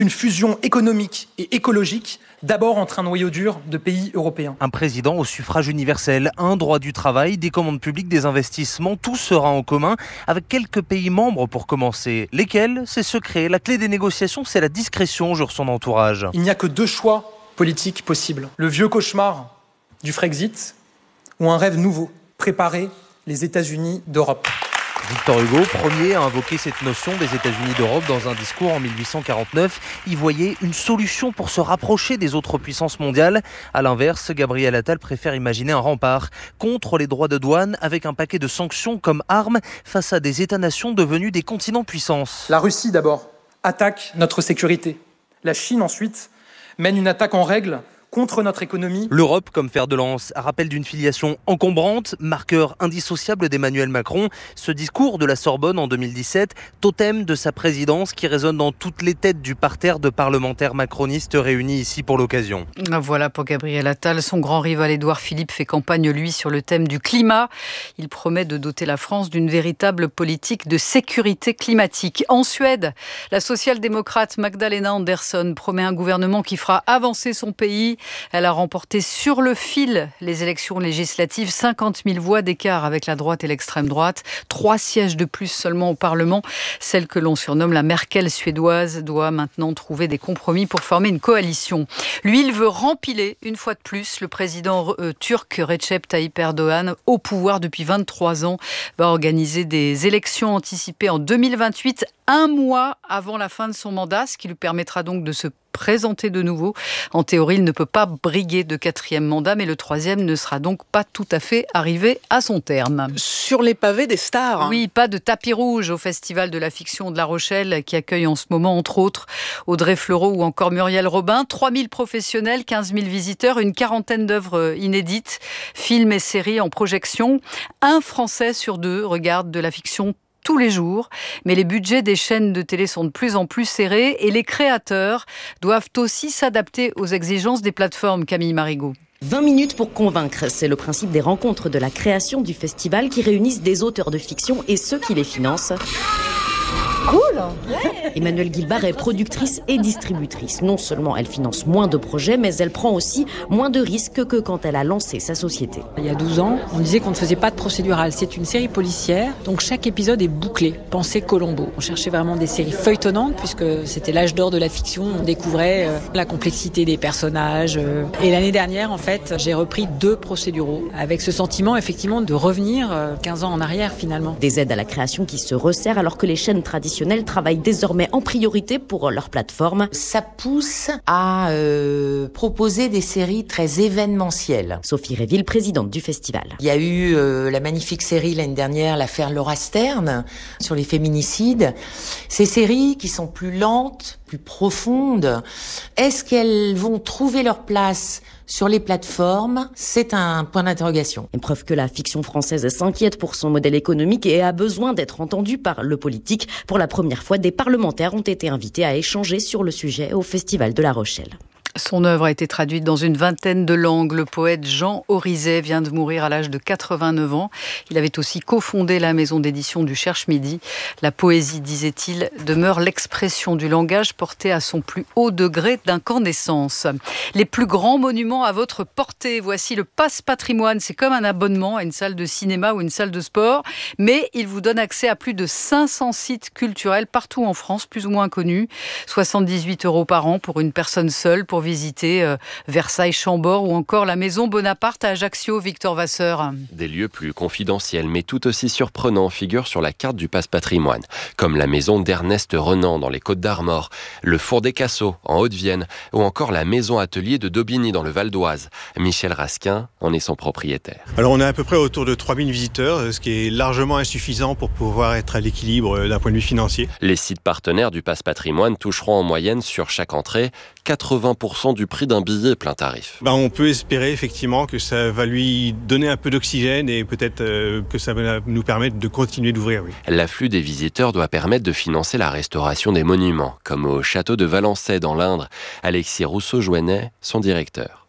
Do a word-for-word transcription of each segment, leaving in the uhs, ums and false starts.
Une fusion économique et écologique, d'abord entre un noyau dur de pays européens. Un président au suffrage universel, un droit du travail, des commandes publiques, des investissements, tout sera en commun avec quelques pays membres pour commencer. Lesquels ? C'est secret. La clé des négociations, c'est la discrétion, jure son entourage. Il n'y a que deux choix politiques possibles. Le vieux cauchemar du Frexit ou un rêve nouveau, préparer les États-Unis d'Europe. Victor Hugo, premier à invoquer cette notion des États-Unis d'Europe dans un discours en mille huit cent quarante-neuf, y voyait une solution pour se rapprocher des autres puissances mondiales. À l'inverse, Gabriel Attal préfère imaginer un rempart contre les droits de douane avec un paquet de sanctions comme armes face à des États-nations devenus des continents puissances. La Russie d'abord attaque notre sécurité. La Chine ensuite mène une attaque en règle contre notre économie. L'Europe comme fer de lance, rappel d'une filiation encombrante, marqueur indissociable d'Emmanuel Macron. Ce discours de la Sorbonne en deux mille dix-sept, totem de sa présidence qui résonne dans toutes les têtes du parterre de parlementaires macronistes réunis ici pour l'occasion. Voilà pour Gabriel Attal. Son grand rival Édouard Philippe fait campagne, lui, sur le thème du climat. Il promet de doter la France d'une véritable politique de sécurité climatique. En Suède, la social-démocrate Magdalena Andersson promet un gouvernement qui fera avancer son pays. Elle a remporté sur le fil les élections législatives, cinquante mille voix d'écart avec la droite et l'extrême droite, trois sièges de plus seulement au Parlement. Celle que l'on surnomme la Merkel suédoise doit maintenant trouver des compromis pour former une coalition. Lui, il veut rempiler une fois de plus le président euh, turc Recep Tayyip Erdogan, au pouvoir depuis vingt-trois ans, va organiser des élections anticipées en deux mille vingt-huit, un mois avant la fin de son mandat, ce qui lui permettra donc de se présenter de nouveau. En théorie, il ne peut pas briguer de quatrième mandat, mais le troisième ne sera donc pas tout à fait arrivé à son terme. Sur les pavés des stars. Oui, pas de tapis rouge au Festival de la fiction de La Rochelle, qui accueille en ce moment, entre autres, Audrey Fleurot ou encore Muriel Robin. trois mille professionnels, quinze mille visiteurs, une quarantaine d'œuvres inédites, films et séries en projection. Un Français sur deux regarde de la fiction tous les jours, mais les budgets des chaînes de télé sont de plus en plus serrés et les créateurs doivent aussi s'adapter aux exigences des plateformes. Camille Marigot. vingt minutes pour convaincre, c'est le principe des rencontres de la création du festival qui réunissent des auteurs de fiction et ceux qui les financent. Cool. Emmanuelle Guilbard est productrice et distributrice. Non seulement elle finance moins de projets, mais elle prend aussi moins de risques que quand elle a lancé sa société. Il y a douze ans, on disait qu'on ne faisait pas de procédural. C'est une série policière, donc chaque épisode est bouclé. Pensez Colombo. On cherchait vraiment des séries feuilletonnantes, puisque c'était l'âge d'or de la fiction. On découvrait euh, la complexité des personnages. Euh. Et l'année dernière, en fait, j'ai repris deux procéduraux, avec ce sentiment, effectivement, de revenir euh, quinze ans en arrière, finalement. Des aides à la création qui se resserrent alors que les chaînes traditionnelles travaillent désormais en priorité pour leur plateforme. Ça pousse à euh, proposer des séries très événementielles. Sophie Réville, présidente du festival. Il y a eu euh, la magnifique série l'année dernière, l'affaire Laura Stern, sur les féminicides. Ces séries qui sont plus lentes, plus profondes, est-ce qu'elles vont trouver leur place sur les plateformes? C'est un point d'interrogation. Une preuve que la fiction française s'inquiète pour son modèle économique et a besoin d'être entendue par le politique. Pour la première fois, des parlementaires ont été invités à échanger sur le sujet au Festival de La Rochelle. Son œuvre a été traduite dans une vingtaine de langues. Le poète Jean Orizet vient de mourir à l'âge de quatre-vingt-neuf ans. Il avait aussi cofondé la maison d'édition du Cherche-Midi. La poésie, disait-il, demeure l'expression du langage porté à son plus haut degré d'incandescence. Les plus grands monuments à votre portée. Voici le Passe-Patrimoine. C'est comme un abonnement à une salle de cinéma ou une salle de sport, mais il vous donne accès à plus de cinq cents sites culturels partout en France, plus ou moins connus. soixante-dix-huit euros par an pour une personne seule pour visiter euh, Versailles, Chambord ou encore la Maison Bonaparte à Ajaccio. Victor Vasseur. Des lieux plus confidentiels mais tout aussi surprenants figurent sur la carte du Passe-Patrimoine, comme la maison d'Ernest Renan dans les Côtes-d'Armor, le Four des Cassots en Haute-Vienne ou encore la maison atelier de Daubigny dans le Val d'Oise. Michel Rasquin en est son propriétaire. Alors on est à peu près autour de trois mille visiteurs, ce qui est largement insuffisant pour pouvoir être à l'équilibre d'un point de vue financier. Les sites partenaires du Passe-Patrimoine toucheront en moyenne sur chaque entrée quatre-vingts pour cent du prix d'un billet plein tarif. Ben, on peut espérer effectivement que ça va lui donner un peu d'oxygène et peut-être euh, que ça va nous permettre de continuer d'ouvrir. Oui. L'afflux des visiteurs doit permettre de financer la restauration des monuments, comme au château de Valençay dans l'Indre. Alexis Rousseau-Jouennet, son directeur.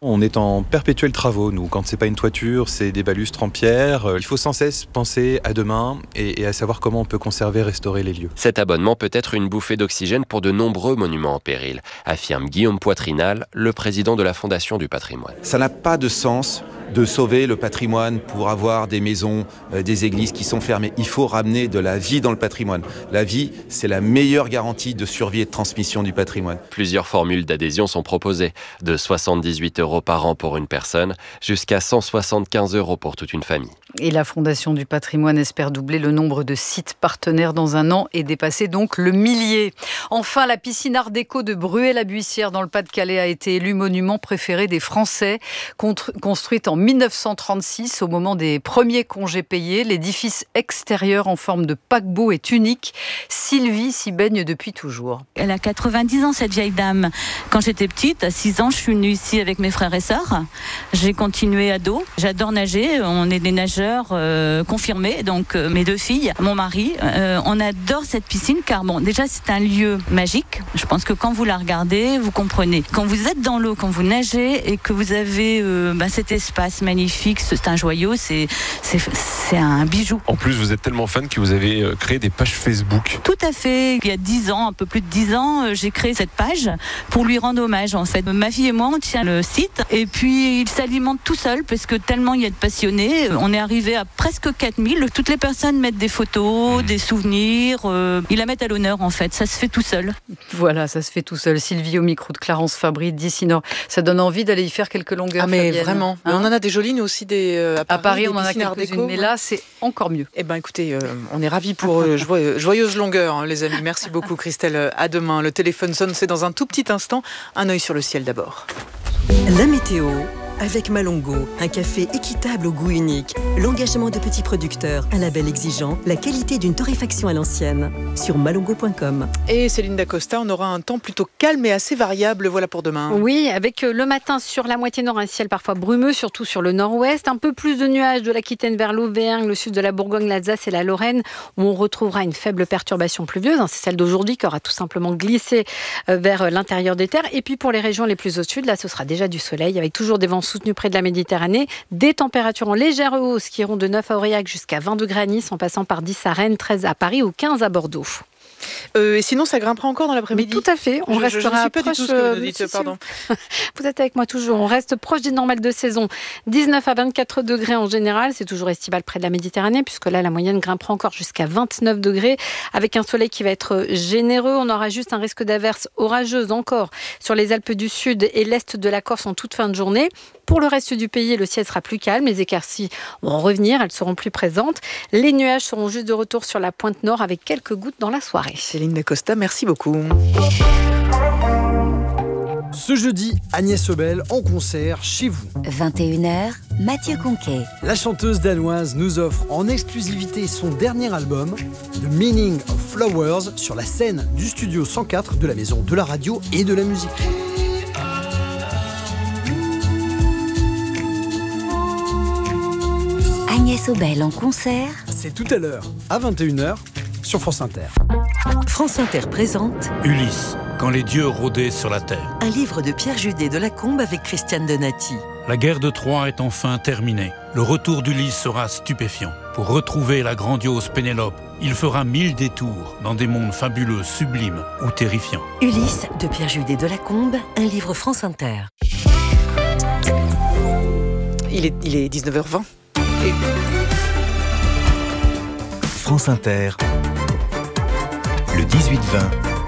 On est en perpétuel travaux, nous. Quand c'est pas une toiture, c'est des balustres en pierre. Il faut sans cesse penser à demain et, et à savoir comment on peut conserver et restaurer les lieux. Cet abonnement peut être une bouffée d'oxygène pour de nombreux monuments en péril, affirme Guillaume Poitrinal, le président de la Fondation du patrimoine. Ça n'a pas de sens de sauver le patrimoine pour avoir des maisons, euh, des églises qui sont fermées. Il faut ramener de la vie dans le patrimoine. La vie, c'est la meilleure garantie de survie et de transmission du patrimoine. Plusieurs formules d'adhésion sont proposées, de soixante-dix-huit euros par an pour une personne jusqu'à cent soixante-quinze euros pour toute une famille. Et la Fondation du patrimoine espère doubler le nombre de sites partenaires dans un an et dépasser donc le millier. Enfin, la piscine Art déco de Bruay-la-Buissière dans le Pas-de-Calais a été élue monument préféré des Français. Construite en mille neuf cent trente-six, au moment des premiers congés payés, l'édifice extérieur en forme de paquebot est unique. Sylvie s'y baigne depuis toujours. Elle a quatre-vingt-dix ans, cette vieille dame. Quand j'étais petite, à six ans, je suis venue ici avec mes frères et sœurs. J'ai continué ado. J'adore nager. On est des nageurs euh, confirmés. Donc, euh, mes deux filles, mon mari, euh, on adore cette piscine car, bon, déjà, c'est un lieu magique. Je pense que quand vous la regardez, vous comprenez. Quand vous êtes dans l'eau, quand vous nagez et que vous avez euh, bah, cet espace magnifique, c'est un joyau, c'est, c'est, c'est un bijou. En plus, vous êtes tellement fan que vous avez créé des pages Facebook. Tout à fait. Il y a dix ans, un peu plus de dix ans, j'ai créé cette page pour lui rendre hommage. En fait, ma fille et moi, on tient le site et puis il s'alimente tout seul parce que tellement il y a de passionnés. On est arrivé à presque quatre mille. Toutes les personnes mettent des photos, mmh. des souvenirs. Euh, ils la mettent à l'honneur, en fait. Ça se fait tout seul. Voilà, ça se fait tout seul. Sylvie au micro de Clarence Fabry d'ici Nord. Ça donne envie d'aller y faire quelques longueurs. Ah mais Fabienne. Vraiment. Hein, on en a des jolies, nous aussi, des, euh, à Paris. À Paris, on en a quelques-unes, déco, mais là, c'est encore mieux. Eh bien, écoutez, euh, on est ravis pour euh, joyeux, joyeuse longueur, hein, les amis. Merci beaucoup, Christelle. À demain. Le téléphone sonne, c'est dans un tout petit instant. Un œil sur le ciel d'abord. La météo avec Malongo, un café équitable au goût unique, l'engagement de petits producteurs, un label exigeant, la qualité d'une torréfaction à l'ancienne. Sur malongo point com. Et Céline Dacosta, on aura un temps plutôt calme et assez variable, voilà pour demain. Oui, avec le matin sur la moitié nord, un ciel parfois brumeux, surtout sur le nord-ouest, un peu plus de nuages de l'Aquitaine vers l'Auvergne, le sud de la Bourgogne, l'Alsace et la Lorraine, où on retrouvera une faible perturbation pluvieuse, c'est celle d'aujourd'hui qui aura tout simplement glissé vers l'intérieur des terres. Et puis pour les régions les plus au sud, là ce sera déjà du soleil, avec toujours des vents soutenus près de la Méditerranée, des températures en légère hausse qui iront de neuf à Aurillac jusqu'à vingt degrés à Nice, en passant par dix à Rennes, treize à Paris ou quinze à Bordeaux. Euh, et sinon, ça grimpera encore dans l'après-midi. Mais tout à fait. On je, restera je, je suis pas proche. Du tout ce que vous nous dites, pardon. Vous êtes avec moi toujours. On reste proche des normales de saison. dix-neuf à vingt-quatre degrés en général. C'est toujours estival près de la Méditerranée, puisque là, la moyenne grimpera encore jusqu'à vingt-neuf degrés, avec un soleil qui va être généreux. On aura juste un risque d'averse orageuse encore sur les Alpes du Sud et l'est de la Corse en toute fin de journée. Pour le reste du pays, le ciel sera plus calme. Les éclaircies vont revenir. Elles seront plus présentes. Les nuages seront juste de retour sur la pointe nord, avec quelques gouttes dans la soirée. Céline Dacosta, merci beaucoup. Ce jeudi, Agnès Obel en concert chez vous. vingt et une heures, Mathieu Conquet. La chanteuse danoise nous offre en exclusivité son dernier album, The Meaning of Flowers, sur la scène du studio cent quatre de la Maison de la Radio et de la Musique. Agnès Obel en concert. C'est tout à l'heure, à vingt et une heures, sur France Inter. France Inter présente Ulysse, quand les dieux rôdaient sur la terre. Un livre de Pierre Judet de Lacombe avec Christiane Donati. La guerre de Troie est enfin terminée. Le retour d'Ulysse sera stupéfiant. Pour retrouver la grandiose Pénélope, il fera mille détours dans des mondes fabuleux, sublimes ou terrifiants. Ulysse de Pierre Judet de Lacombe, un livre France Inter. Il est, il est dix-neuf heures vingt. Et... France Inter, le dix-huit vingt,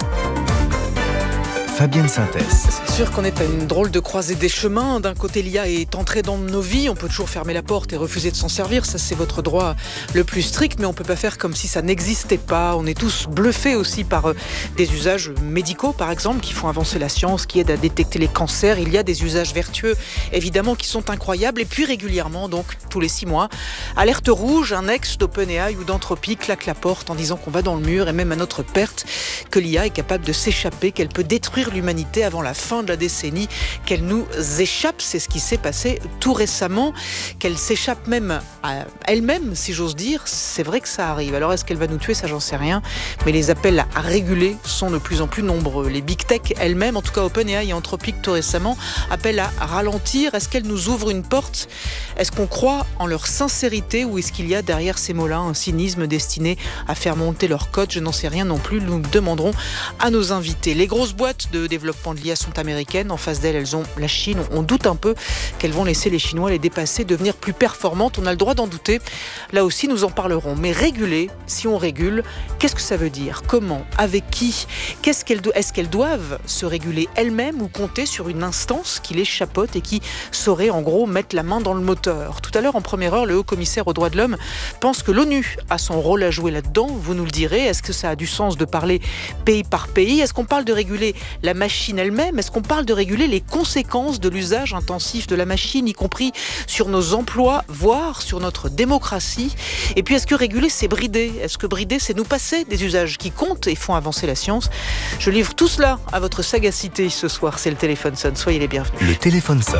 Fabienne Synthèse. C'est sûr qu'on est à une drôle de croisée des chemins. D'un côté, l'I A est entrée dans nos vies. On peut toujours fermer la porte et refuser de s'en servir. Ça, c'est votre droit le plus strict. Mais on ne peut pas faire comme si ça n'existait pas. On est tous bluffés aussi par euh, des usages médicaux, par exemple, qui font avancer la science, qui aident à détecter les cancers. Il y a des usages vertueux, évidemment, qui sont incroyables. Et puis, régulièrement, donc, tous les six mois, alerte rouge, un ex d'OpenAI ou d'Anthropy claque la porte en disant qu'on va dans le mur et même à notre perte, que l'I A est capable de s'échapper, qu'elle peut détruire détruire l'humanité avant la fin de la décennie, qu'elle nous échappe. C'est ce qui s'est passé tout récemment, qu'elle s'échappe même à elle-même, si j'ose dire. C'est vrai que ça arrive. Alors est-ce qu'elle va nous tuer? Ça, j'en sais rien. Mais les appels à réguler sont de plus en plus nombreux. Les big tech elles-mêmes, en tout cas OpenAI et Anthropic tout récemment, appellent à ralentir. Est-ce qu'elles nous ouvrent une porte? Est-ce qu'on croit en leur sincérité ou est-ce qu'il y a derrière ces mots-là un cynisme destiné à faire monter leur code? Je n'en sais rien non plus. Nous demanderons à nos invités. Les grosses boîtes de développement de l'I A sont américaines. En face d'elles, elles ont la Chine. On doute un peu qu'elles vont laisser les Chinois les dépasser, devenir plus performantes. On a le droit d'en douter. Là aussi, nous en parlerons. Mais réguler, si on régule, qu'est-ce que ça veut dire? Comment? Avec qui? Qu'est-ce qu'elles do- Est-ce qu'elles doivent se réguler elles-mêmes ou compter sur une instance qui les chapeaute et qui saurait en gros mettre la main dans le moteur? Tout à l'heure, en première heure, le haut-commissaire aux droits de l'homme pense que l'ONU a son rôle à jouer là-dedans. Vous nous le direz. Est-ce que ça a du sens de parler pays par pays? Est-ce qu'on parle de réguler la machine elle-même? Est-ce qu'on parle de réguler les conséquences de l'usage intensif de la machine, y compris sur nos emplois, voire sur notre démocratie? Et puis, est-ce que réguler, c'est brider? Est-ce que brider, c'est nous passer des usages qui comptent et font avancer la science? Je livre tout cela à votre sagacité ce soir. C'est le téléphone sonne. Soyez les bienvenus. Le téléphone sonne.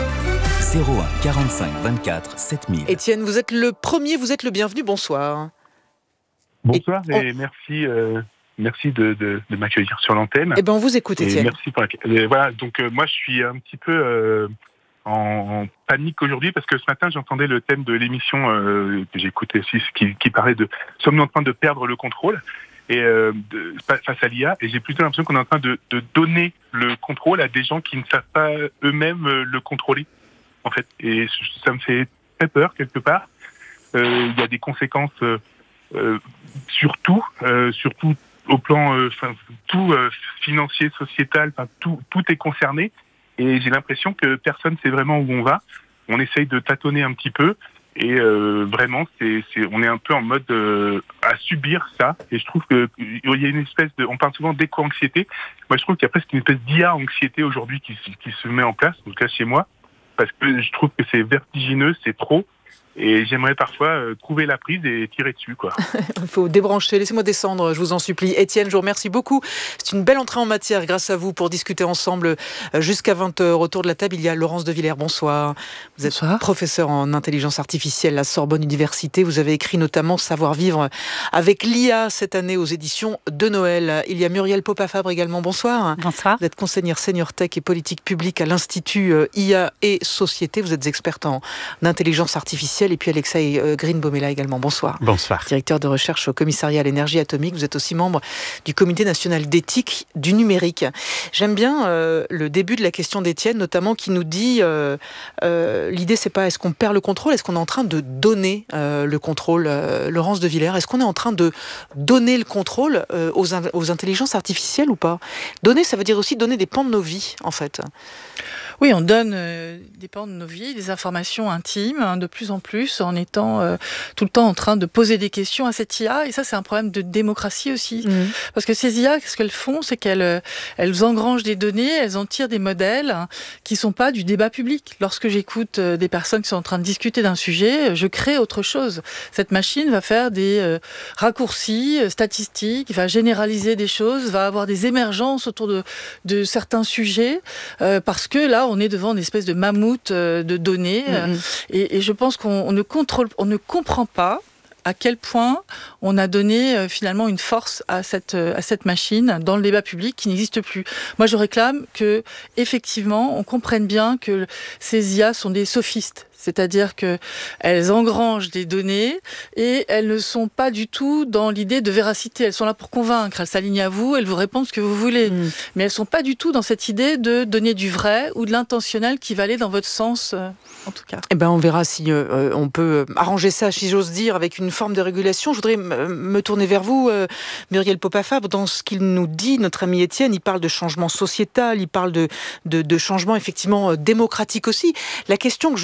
zéro un quarante-cinq vingt-quatre sept mille. Étienne, vous êtes le premier, vous êtes le bienvenu. Bonsoir. Bonsoir et, et on... merci, euh, merci de, de, de m'accueillir sur l'antenne. Eh ben, on vous écoute, Étienne. Merci pour la... et voilà, donc euh, moi je suis un petit peu euh, en, en panique aujourd'hui parce que ce matin j'entendais le thème de l'émission euh, que j'écoutais aussi, qui, qui parlait de sommes-nous en train de perdre le contrôle et euh, de, face à l'I A, et j'ai plutôt l'impression qu'on est en train de, de donner le contrôle à des gens qui ne savent pas eux-mêmes le contrôler, en fait. Et ça me fait très peur quelque part. Euh, il y a des conséquences. Euh, Euh, surtout, euh, surtout au plan euh, tout euh, financier, sociétal, tout, tout est concerné. Et j'ai l'impression que personne ne sait vraiment où on va. On essaye de tâtonner un petit peu. Et euh, vraiment, c'est, c'est, on est un peu en mode euh, à subir ça. Et je trouve qu'il y a une espèce de... On parle souvent d'éco-anxiété. Moi, je trouve qu'il y a presque une espèce d'I A-anxiété aujourd'hui qui, qui se met en place, en tout cas chez moi. Parce que je trouve que c'est vertigineux, c'est trop. Et j'aimerais parfois euh, trouver la prise et tirer dessus, quoi. Il faut débrancher. Laissez-moi descendre, je vous en supplie. Étienne, je vous remercie beaucoup. C'est une belle entrée en matière grâce à vous pour discuter ensemble jusqu'à vingt heures. Autour de la table, il y a Laurence de Villers. Bonsoir. Vous êtes Bonsoir. Professeur en intelligence artificielle à Sorbonne Université. Vous avez écrit notamment Savoir-vivre avec l'I A cette année aux éditions de Noël. Il y a Muriel Popa-Fabre également. Bonsoir. Bonsoir. Vous êtes conseillère senior tech et politique publique à l'Institut I A et Société. Vous êtes experte en intelligence artificielle. Et puis Alexei Greenbaum est là également. Bonsoir. Bonsoir. Directeur de recherche au commissariat à l'énergie atomique. Vous êtes aussi membre du comité national d'éthique du numérique. J'aime bien euh, le début de la question d'Étienne, notamment qui nous dit euh, euh, l'idée c'est pas est-ce qu'on perd le contrôle, est-ce qu'on est en train de donner euh, le contrôle. euh, Laurence de Villers, est-ce qu'on est en train de donner le contrôle euh, aux, in- aux intelligences artificielles ou pas? Donner, ça veut dire aussi donner des pans de nos vies, en fait. Oui, on donne euh, des pans de nos vies, des informations intimes, hein, de plus en plus, en étant euh, tout le temps en train de poser des questions à cette I A. Et ça, c'est un problème de démocratie aussi. Mmh. Parce que ces I A, ce qu'elles font, c'est qu'elles euh, elles engrangent des données, elles en tirent des modèles hein, qui ne sont pas du débat public. Lorsque j'écoute euh, des personnes qui sont en train de discuter d'un sujet, je crée autre chose. Cette machine va faire des euh, raccourcis euh, statistiques, va généraliser des choses, va avoir des émergences autour de, de certains sujets, euh, parce que là, on est devant une espèce de mammouth euh, de données. Mmh. Et, et je pense qu'on on ne contrôle, on ne comprend pas à quel point on a donné euh, finalement une force à cette, euh, à cette machine dans le débat public qui n'existe plus. Moi, je réclame que, effectivement, on comprenne bien que ces I A sont des sophistes. C'est-à-dire qu'elles engrangent des données et elles ne sont pas du tout dans l'idée de véracité. Elles sont là pour convaincre, elles s'alignent à vous, elles vous répondent ce que vous voulez. Mmh. Mais elles ne sont pas du tout dans cette idée de donner du vrai ou de l'intentionnel qui va aller dans votre sens, euh, en tout cas. Eh ben, on verra si euh, on peut arranger ça, si j'ose dire, avec une forme de régulation. Je voudrais m- me tourner vers vous, euh, Muriel Popa-Fabre. Dans ce qu'il nous dit, notre ami Étienne, il parle de changement sociétal, il parle de, de, de changement effectivement démocratique aussi. La question que je vois derrière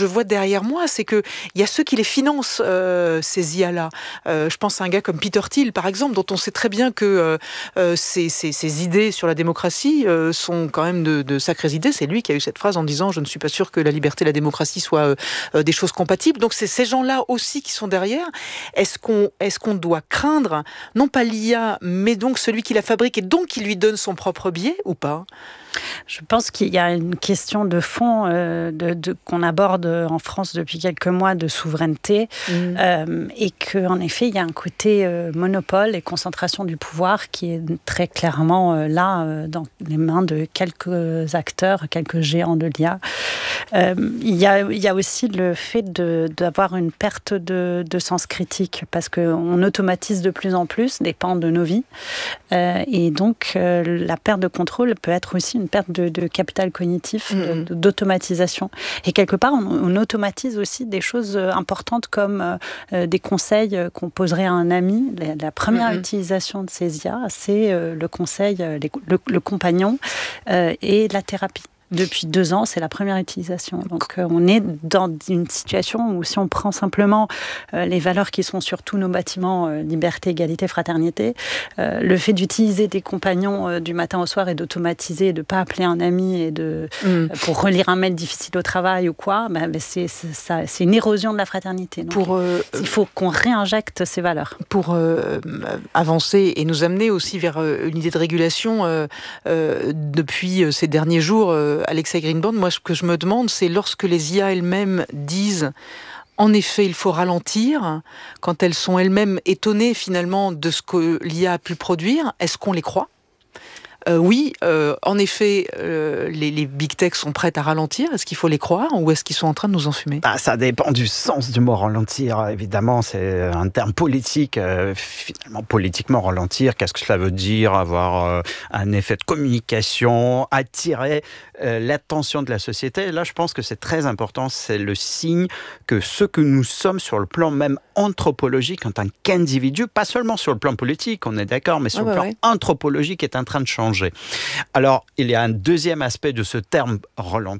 derrière moi, c'est que il y a ceux qui les financent, euh, ces I A-là. Euh, je pense à un gars comme Peter Thiel, par exemple, dont on sait très bien que euh, ces, ces, ces idées sur la démocratie euh, sont quand même de, de sacrées idées. C'est lui qui a eu cette phrase en disant « Je ne suis pas sûr que la liberté et la démocratie soient euh, des choses compatibles ». Donc c'est ces gens-là aussi qui sont derrière. Est-ce qu'on, est-ce qu'on doit craindre, non pas l'I A, mais donc celui qui la fabrique et donc qui lui donne son propre biais ou pas ? Je pense qu'il y a une question de fond euh, de, de, qu'on aborde en France depuis quelques mois de souveraineté mmh. euh, et qu'en effet, il y a un côté euh, monopole et concentration du pouvoir qui est très clairement euh, là euh, dans les mains de quelques acteurs, quelques géants de l'I A. Euh, il, y a, il y a aussi le fait de, d'avoir une perte de, de sens critique parce qu'on automatise de plus en plus des pans de nos vies euh, et donc euh, la perte de contrôle peut être aussi une perte de, de capital cognitif, mmh. de, d'automatisation. Et quelque part, on, on automatise aussi des choses importantes comme euh, des conseils qu'on poserait à un ami. La, la première mmh. utilisation de ces I A, c'est euh, le conseil, les, le, le compagnon euh, et la thérapie. Depuis deux ans, c'est la première utilisation. Donc, euh, on est dans une situation où si on prend simplement euh, les valeurs qui sont sur tous nos bâtiments, euh, liberté, égalité, fraternité, euh, le fait d'utiliser des compagnons euh, du matin au soir et d'automatiser, de ne pas appeler un ami et de, mm. euh, pour relire un mail difficile au travail ou quoi, bah, bah, c'est, c'est, ça, c'est une érosion de la fraternité. Donc, pour, euh, il faut qu'on réinjecte ces valeurs. Pour euh, avancer et nous amener aussi vers euh, une idée de régulation, euh, euh, depuis euh, ces derniers jours, euh, Alexei Greenbaum, moi ce que je me demande, c'est lorsque les I A elles-mêmes disent en effet il faut ralentir, quand elles sont elles-mêmes étonnées finalement de ce que l'I A a pu produire, est-ce qu'on les croit ? Euh, oui, euh, en effet, euh, les, les big tech sont prêtes à ralentir. Est-ce qu'il faut les croire ou est-ce qu'ils sont en train de nous enfumer ? Bah, ça dépend du sens du mot ralentir. Évidemment, c'est un terme politique. Euh, finalement, politiquement, ralentir, qu'est-ce que cela veut dire ? Avoir euh, un effet de communication, attirer euh, l'attention de la société. Et là, je pense que c'est très important. C'est le signe que ce que nous sommes sur le plan même anthropologique en tant qu'individu, pas seulement sur le plan politique, on est d'accord, mais sur ah bah le plan ouais. anthropologique est en train de changer. Alors, il y a un deuxième aspect de ce terme « ralentir »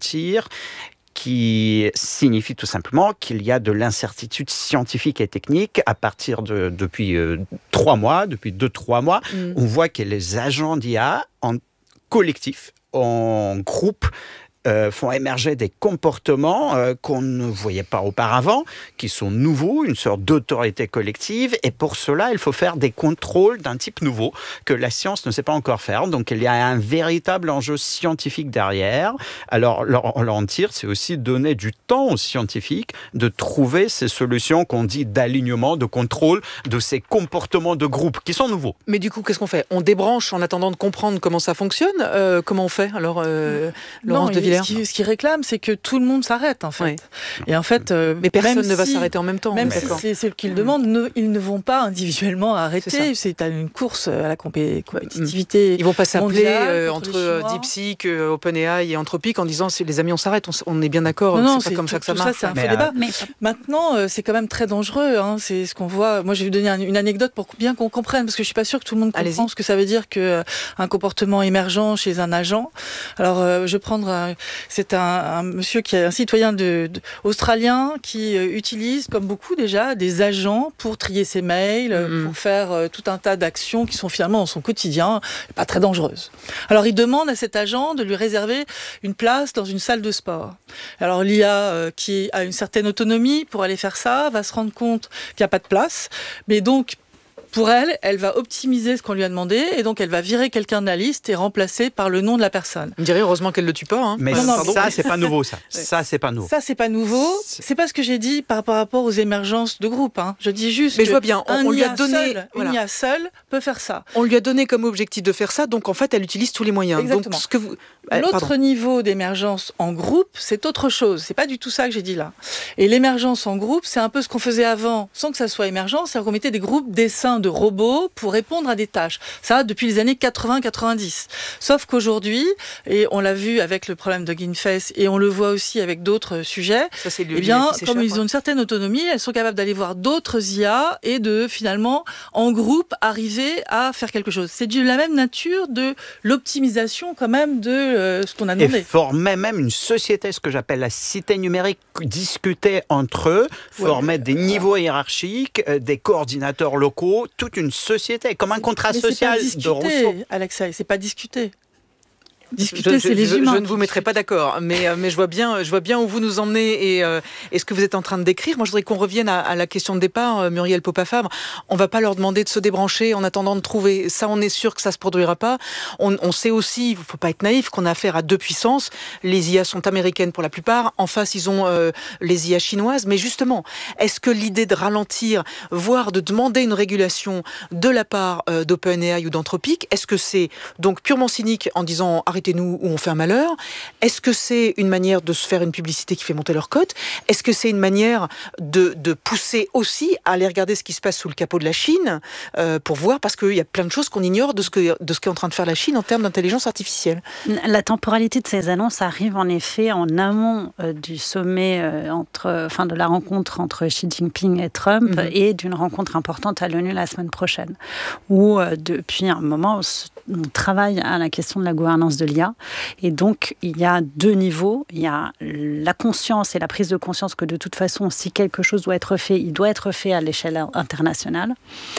qui signifie tout simplement qu'il y a de l'incertitude scientifique et technique à partir de depuis euh, trois mois, depuis deux, trois mois. Mmh. On voit que les agents d'I A en collectif, en groupe, Euh, font émerger des comportements euh, qu'on ne voyait pas auparavant, qui sont nouveaux, une sorte d'autorité collective, et pour cela, il faut faire des contrôles d'un type nouveau que la science ne sait pas encore faire. Donc, il y a un véritable enjeu scientifique derrière. Alors, ralentir, c'est aussi donner du temps aux scientifiques de trouver ces solutions qu'on dit d'alignement, de contrôle de ces comportements de groupe qui sont nouveaux. Mais du coup, qu'est-ce qu'on fait ? On débranche en attendant de comprendre comment ça fonctionne ? euh, Comment on fait alors, euh, Laurence non, Devillers ? Ce qu'il ce qui réclame, c'est que tout le monde s'arrête, en fait. Oui. Et en fait, euh, mais personne ne si, va s'arrêter en même temps. Même si c'est ce qu'ils mmh. demandent, ne, ils ne vont pas individuellement arrêter. C'est, c'est une course à la compé- compétitivité. Ils vont pas s'appeler euh, entre DeepSeek, euh, OpenAI et Anthropic en disant les amis, on s'arrête, on, on est bien d'accord. Non, non, c'est, c'est pas comme tout, ça que ça tout marche. Ça, c'est un mais faux euh... débat. Mais maintenant, euh, c'est quand même très dangereux. Hein. C'est ce qu'on voit. Moi, je vais vous donner un, une anecdote pour bien qu'on comprenne, parce que je suis pas sûre que tout le monde comprend Allez-y. ce que ça veut dire que euh, un comportement émergent chez un agent. Alors, euh, je vais prendre. Un, c'est un, un monsieur qui est un citoyen de, de, australien qui euh, utilise, comme beaucoup déjà, des agents pour trier ses mails, mmh. pour faire euh, tout un tas d'actions qui sont finalement dans son quotidien, pas très dangereuses. Alors il demande à cet agent de lui réserver une place dans une salle de sport. Alors l'I A, euh, qui a une certaine autonomie pour aller faire ça, va se rendre compte qu'il n'y a pas de place, mais donc pour elle, elle va optimiser ce qu'on lui a demandé et donc elle va virer quelqu'un de la liste et remplacer par le nom de la personne. On dirait heureusement qu'elle ne le tue pas. Hein. Mais non, non, ça, c'est pas nouveau, ça. Ça, c'est pas nouveau. Ça, c'est pas nouveau. C'est pas ce que j'ai dit par, par rapport aux émergences de groupes. Hein. Je dis juste Mais que je vois bien, on, on lui a donné... Seul, voilà. Une I A seule peut faire ça. On lui a donné comme objectif de faire ça, donc en fait, elle utilise tous les moyens. Exactement. Donc, ce que vous... L'autre Pardon. niveau d'émergence en groupe, c'est autre chose. C'est pas du tout ça que j'ai dit là. Et l'émergence en groupe, c'est un peu ce qu'on faisait avant, sans que ça soit émergent, c'est-à-dire qu'on mettait des groupes d'essence sein de robots pour répondre à des tâches. Ça, depuis les années quatre-vingts quatre-vingt-dix. Sauf qu'aujourd'hui, et on l'a vu avec le problème de Ginface, et on le voit aussi avec d'autres sujets, Ça, c'est le, eh bien, le comme ils ont une certaine autonomie, elles sont capables d'aller voir d'autres I A et de, finalement, en groupe, arriver à faire quelque chose. C'est de la même nature de l'optimisation, quand même, de euh, ce qu'on a demandé. Et former même une société, ce que j'appelle la cité numérique, discuter entre eux, ouais. former des niveaux hiérarchiques, euh, des coordinateurs locaux, toute une société, comme un contrat Mais social c'est pas de Rousseau. Alexei, c'est pas discuter. Discuter, je, c'est les je, humains. Je ne vous mettrai pas d'accord, mais, mais je, vois bien, je vois bien où vous nous emmenez et, euh, et ce que vous êtes en train de décrire. Moi, je voudrais qu'on revienne à, à la question de départ, Muriel Popa-Fabre. On ne va pas leur demander de se débrancher en attendant de trouver. Ça, on est sûr que ça ne se produira pas. On, on sait aussi, il ne faut pas être naïf, qu'on a affaire à deux puissances. Les I A sont américaines pour la plupart. En face, ils ont euh, les I A chinoises. Mais justement, est-ce que l'idée de ralentir, voire de demander une régulation de la part euh, d'OpenAI ou d'Anthropic, est-ce que c'est donc purement cynique en disant arrêtez-nous ou on fait un malheur? Est-ce que c'est une manière de se faire une publicité qui fait monter leur cote? Est-ce que c'est une manière de, de pousser aussi à aller regarder ce qui se passe sous le capot de la Chine euh, pour voir, parce qu'il y a plein de choses qu'on ignore de ce, que, de ce qu'est en train de faire la Chine en termes d'intelligence artificielle? La temporalité de ces annonces arrive en effet en amont euh, du sommet, euh, entre, enfin de la rencontre entre Xi Jinping et Trump mm-hmm. et d'une rencontre importante à l'ONU la semaine prochaine, où euh, depuis un moment on travaille à la question de la gouvernance de l'I A. Et donc, il y a deux niveaux. Il y a la conscience et la prise de conscience que de toute façon, si quelque chose doit être fait, il doit être fait à l'échelle internationale.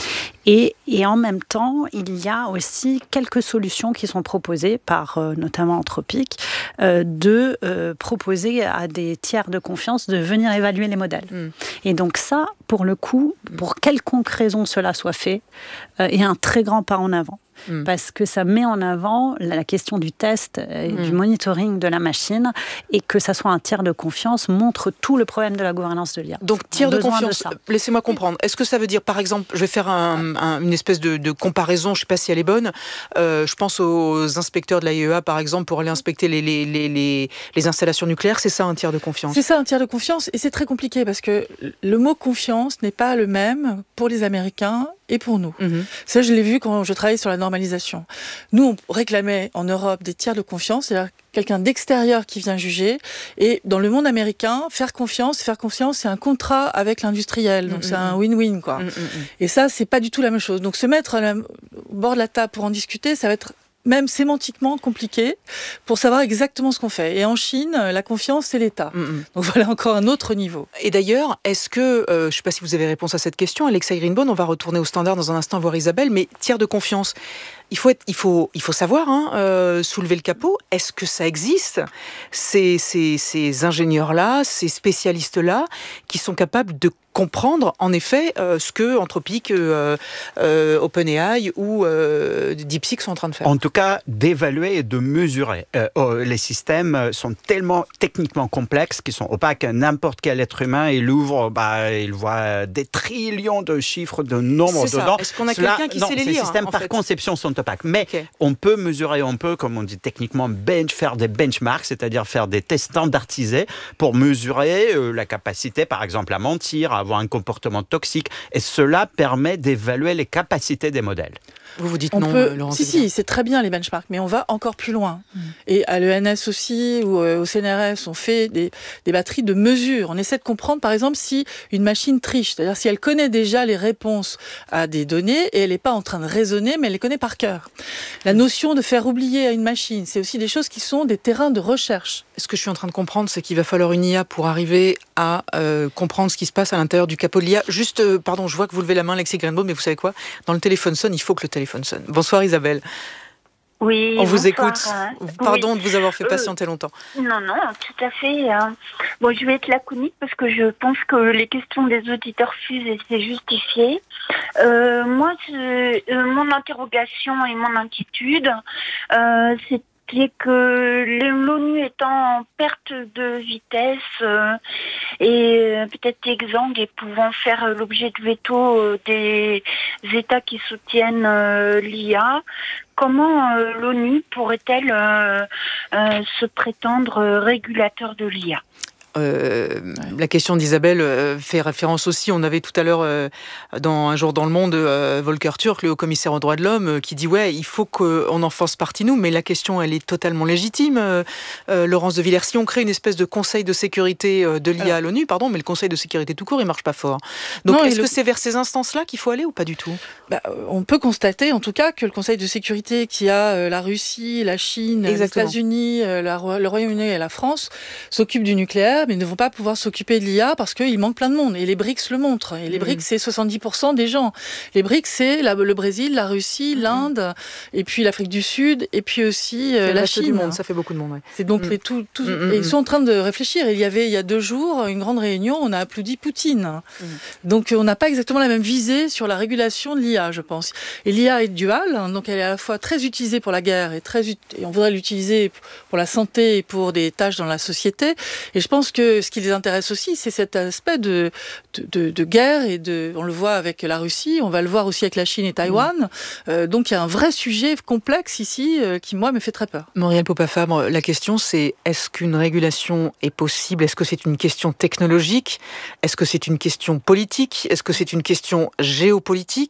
Et, et en même temps, il y a aussi quelques solutions qui sont proposées par euh, notamment Anthropic, euh, de euh, proposer à des tiers de confiance de venir évaluer les modèles. Mm. Et donc ça, pour le coup, pour quelconque raison cela soit fait, euh, est un très grand pas en avant. Mmh. Parce que ça met en avant la question du test et mmh. du monitoring de la machine, et que ça soit un tiers de confiance montre tout le problème de la gouvernance de l'I A. Donc tiers de confiance, de laissez-moi comprendre. Est-ce que ça veut dire, par exemple, je vais faire un, un, une espèce de, de comparaison, je ne sais pas si elle est bonne, euh, je pense aux inspecteurs de l'A I E A, par exemple, pour aller inspecter les, les, les, les, les installations nucléaires, c'est ça un tiers de confiance? C'est ça un tiers de confiance, et c'est très compliqué, parce que le mot confiance n'est pas le même pour les Américains et pour nous. Mmh. Ça, je l'ai vu quand je travaillais sur la normalisation. Nous, on réclamait en Europe des tiers de confiance, c'est-à-dire quelqu'un d'extérieur qui vient juger. Et dans le monde américain, faire confiance, faire confiance, c'est un contrat avec l'industriel. Donc, mmh. c'est un win-win, quoi. Mmh. Et ça, c'est pas du tout la même chose. Donc, se mettre la, au bord de la table pour en discuter, ça va être même sémantiquement compliqué pour savoir exactement ce qu'on fait. Et en Chine, la confiance, c'est l'État. Mm-hmm. Donc voilà encore un autre niveau. Et d'ailleurs, est-ce que, euh, je ne sais pas si vous avez réponse à cette question, Alexei Greenbaum, on va retourner au standard dans un instant voir Isabelle, mais tiers de confiance, il faut, être, il faut, il faut savoir, hein, euh, soulever le capot, est-ce que ça existe, ces, ces, ces ingénieurs-là, ces spécialistes-là, qui sont capables de comprendre, en effet, euh, ce que Anthropic, euh, euh, OpenAI ou euh, DeepSeek sont en train de faire? En tout cas, d'évaluer et de mesurer. Euh, oh, les systèmes sont tellement techniquement complexes qu'ils sont opaques. N'importe quel être humain, il ouvre, bah, il voit des trillions de chiffres, de nombres C'est dedans. Ça. Est-ce qu'on a Cela, quelqu'un qui non, sait les ces lire? Ces systèmes, en par fait. conception, sont opaques. Mais okay. on peut mesurer, on peut, comme on dit techniquement, bench, faire des benchmarks, c'est-à-dire faire des tests standardisés pour mesurer euh, la capacité, par exemple, à mentir, à avoir un comportement toxique, et cela permet d'évaluer les capacités des modèles. Vous vous dites on non, peut, Laurence Si, si, c'est très bien les benchmarks, mais on va encore plus loin. Mmh. Et à l'E N S aussi, ou au C N R S, on fait des, des batteries de mesures. On essaie de comprendre, par exemple, si une machine triche, c'est-à-dire si elle connaît déjà les réponses à des données, et elle n'est pas en train de raisonner, mais elle les connaît par cœur. La notion de faire oublier à une machine, c'est aussi des choses qui sont des terrains de recherche. Ce que je suis en train de comprendre, c'est qu'il va falloir une I A pour arriver à euh, comprendre ce qui se passe à l'intérieur du capot de l'I A. Juste, euh, pardon, je vois que vous levez la main, Alexei Greenbaum, mais vous savez quoi? Dans le téléphone sonne, il faut que le téléphone sonne. Bonsoir Isabelle. Oui, on vous bonsoir, écoute. Hein. Pardon oui. de vous avoir fait patienter euh, longtemps. Non, non, tout à fait. Hein. Bon, je vais être laconique parce que je pense que les questions des auditeurs fusent et c'est justifié. Euh, moi, euh, mon interrogation et mon inquiétude, euh, c'est que l'ONU étant en perte de vitesse euh, et peut-être exsangue et pouvant faire l'objet de veto euh, des États qui soutiennent euh, l'I A, comment euh, l'ONU pourrait-elle euh, euh, se prétendre régulateur de l'I A ? Euh, ouais. La question d'Isabelle euh, fait référence aussi. On avait tout à l'heure, euh, dans Un jour dans le monde, euh, Volker Turk, le haut-commissaire aux droits de l'homme, euh, qui dit ouais, il faut qu'on en fasse partie nous. Mais la question, elle est totalement légitime. Euh, euh, Laurence de Villers, si on crée une espèce de conseil de sécurité euh, de l'I A Alors, à l'ONU, pardon, mais le conseil de sécurité tout court, il marche pas fort. Donc, non, est-ce le... que c'est vers ces instances-là qu'il faut aller ou pas du tout ? Bah, on peut constater, en tout cas, que le conseil de sécurité qui a euh, la Russie, la Chine, Exactement. les États-Unis, euh, la, le Royaume-Uni et la France s'occupent du nucléaire, mais ne vont pas pouvoir s'occuper de l'I A parce qu'il manque plein de monde. Et les BRICS le montrent. Et les mmh. BRICS, c'est soixante-dix pour cent des gens. Les BRICS, c'est la, le Brésil, la Russie, mmh. l'Inde, et puis l'Afrique du Sud, et puis aussi euh, la Chine. Du monde, ça fait beaucoup de monde. Ouais. C'est donc mmh. les tout, tout mmh. et ils sont en train de réfléchir. Il y avait il y a deux jours une grande réunion. On a applaudi Poutine. Mmh. Donc on n'a pas exactement la même visée sur la régulation de l'I A, je pense. Et l'I A est duale, donc elle est à la fois très utilisée pour la guerre et très et on voudrait l'utiliser pour la santé et pour des tâches dans la société. Et je pense que ce qui les intéresse aussi, c'est cet aspect de, de, de, de guerre, et de, on le voit avec la Russie, on va le voir aussi avec la Chine et Taïwan. Mmh. Euh, donc il y a un vrai sujet complexe ici euh, qui, moi, me fait très peur. Muriel Popa-Fabre, la question c'est, est-ce qu'une régulation est possible ? Est-ce que c'est une question technologique ? Est-ce que c'est une question politique ? Est-ce que c'est une question géopolitique ?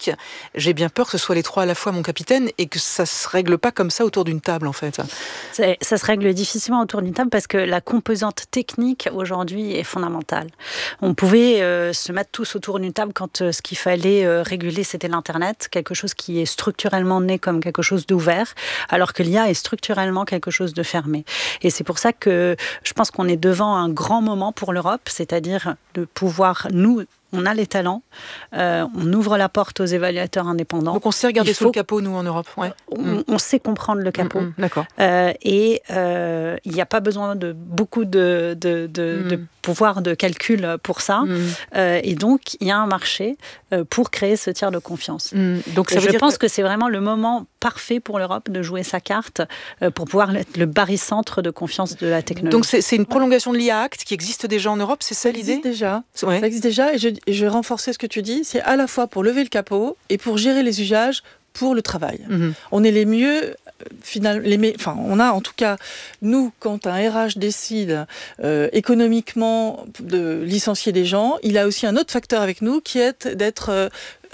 J'ai bien peur que ce soit les trois à la fois, mon capitaine, et que ça se règle pas comme ça autour d'une table, en fait. Ça, ça se règle difficilement autour d'une table parce que la composante technique aujourd'hui est fondamentale. On pouvait euh, se mettre tous autour d'une table quand euh, ce qu'il fallait euh, réguler, c'était l'Internet, quelque chose qui est structurellement né comme quelque chose d'ouvert, alors que l'I A est structurellement quelque chose de fermé. Et c'est pour ça que je pense qu'on est devant un grand moment pour l'Europe, c'est-à-dire de pouvoir, nous, on a les talents, euh, on ouvre la porte aux évaluateurs indépendants. Donc on sait regarder sous le capot, nous, en Europe. Ouais. On, mm. on sait comprendre le capot. Mm, mm, d'accord. Euh, et euh, il n'y a pas besoin de beaucoup de, de, de, mm. de pouvoir de calcul pour ça. Mm. Euh, et donc, il y a un marché euh, pour créer ce tiers de confiance. Mm. Donc, ça veut je dire pense que... que c'est vraiment le moment parfait pour l'Europe de jouer sa carte euh, pour pouvoir être le barycentre de confiance de la technologie. Donc, c'est, c'est une prolongation de l'I A Act qui existe déjà en Europe, c'est ça, ça l'idée ? existe déjà. Ouais. Ça existe déjà, et je, et je vais renforcer ce que tu dis, c'est à la fois pour lever le capot et pour gérer les usages pour le travail. Mm-hmm. On est les mieux... Final, les, enfin, on a en tout cas, nous, quand un R H décide euh, économiquement de licencier des gens, il a aussi un autre facteur avec nous qui est d'être euh,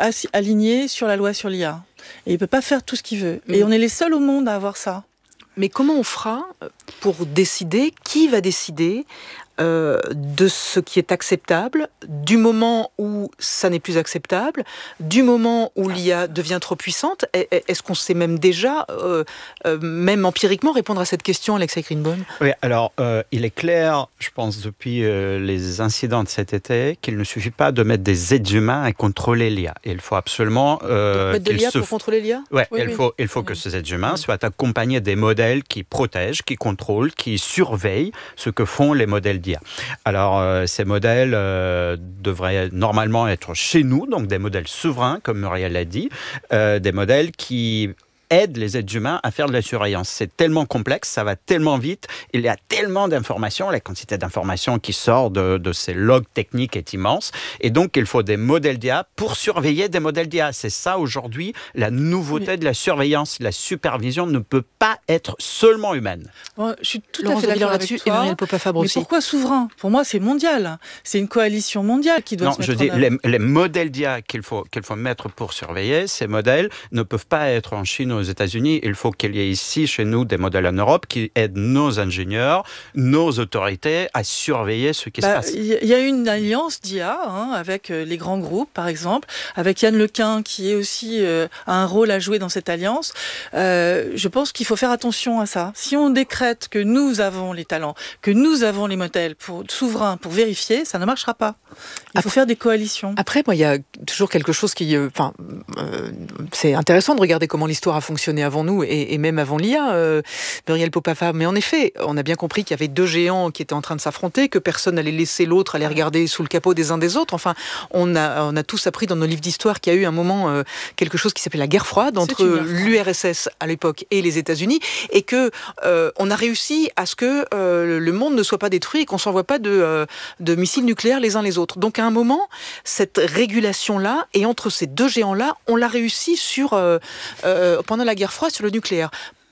aligné sur la loi sur l'I A. Et il ne peut pas faire tout ce qu'il veut. Mmh. Et on est les seuls au monde à avoir ça. Mais comment on fera pour décider, qui va décider Euh, de ce qui est acceptable, du moment où ça n'est plus acceptable, du moment où l'I A devient trop puissante. Est-ce qu'on sait même déjà, euh, euh, même empiriquement, répondre à cette question, Alexei Greenbaum ? Oui, alors euh, il est clair, je pense, depuis euh, les incidents de cet été, qu'il ne suffit pas de mettre des êtres humains à contrôler l'I A. Il faut absolument... Euh, mettre de l'I A se... pour contrôler l'I A ? Ouais, oui, il, oui. Faut, il faut que ces êtres humains soient accompagnés des modèles qui protègent, qui contrôlent, qui surveillent ce que font les modèles d'I A. Alors, euh, ces modèles euh, devraient normalement être chez nous, donc des modèles souverains, comme Muriel l'a dit, euh, des modèles qui aident les êtres humains à faire de la surveillance. C'est tellement complexe, ça va tellement vite, il y a tellement d'informations, la quantité d'informations qui sort de, de ces logs techniques est immense, et donc il faut des modèles d'I A pour surveiller des modèles d'I A. C'est ça aujourd'hui, la nouveauté de la surveillance. La supervision ne peut pas être seulement humaine. Bon, je suis tout Laurence à fait d'accord avec là-dessus, toi. Et Muriel Popa-Fabre aussi. Mais pourquoi souverain ? Pour moi, c'est mondial. C'est une coalition mondiale qui doit non, se mettre je dis, en œuvre. Les, les modèles d'I A qu'il faut, qu'il faut mettre pour surveiller, ces modèles ne peuvent pas être en Chine ou aux États-Unis. Il faut qu'il y ait ici, chez nous, des modèles en Europe qui aident nos ingénieurs, nos autorités à surveiller ce qui bah, se passe. Il y a une alliance d'I A hein, avec les grands groupes, par exemple, avec Yann Lequin qui est aussi euh, a un rôle à jouer dans cette alliance. Euh, je pense qu'il faut faire attention à ça. Si on décrète que nous avons les talents, que nous avons les modèles pour, souverains pour vérifier, ça ne marchera pas. Il faut après, faire des coalitions. Après, moi, il y a toujours quelque chose qui... Enfin, euh, c'est intéressant de regarder comment l'histoire a fonctionné avant nous et, et même avant l'I A, euh, Muriel Popa-Fabre. Mais en effet, on a bien compris qu'il y avait deux géants qui étaient en train de s'affronter, que personne n'allait laisser l'autre aller regarder sous le capot des uns des autres. Enfin, on a, on a tous appris dans nos livres d'histoire qu'il y a eu un moment, euh, quelque chose qui s'appelait la guerre froide entre l'U R S S à l'époque et les États-Unis, et que euh, on a réussi à ce que euh, le monde ne soit pas détruit et qu'on s'envoie pas de, euh, de missiles nucléaires les uns les autres. Donc à un moment, cette régulation-là, et entre ces deux géants-là, on l'a réussi sur, euh, euh, pendant la guerre froide sur le nucléaire.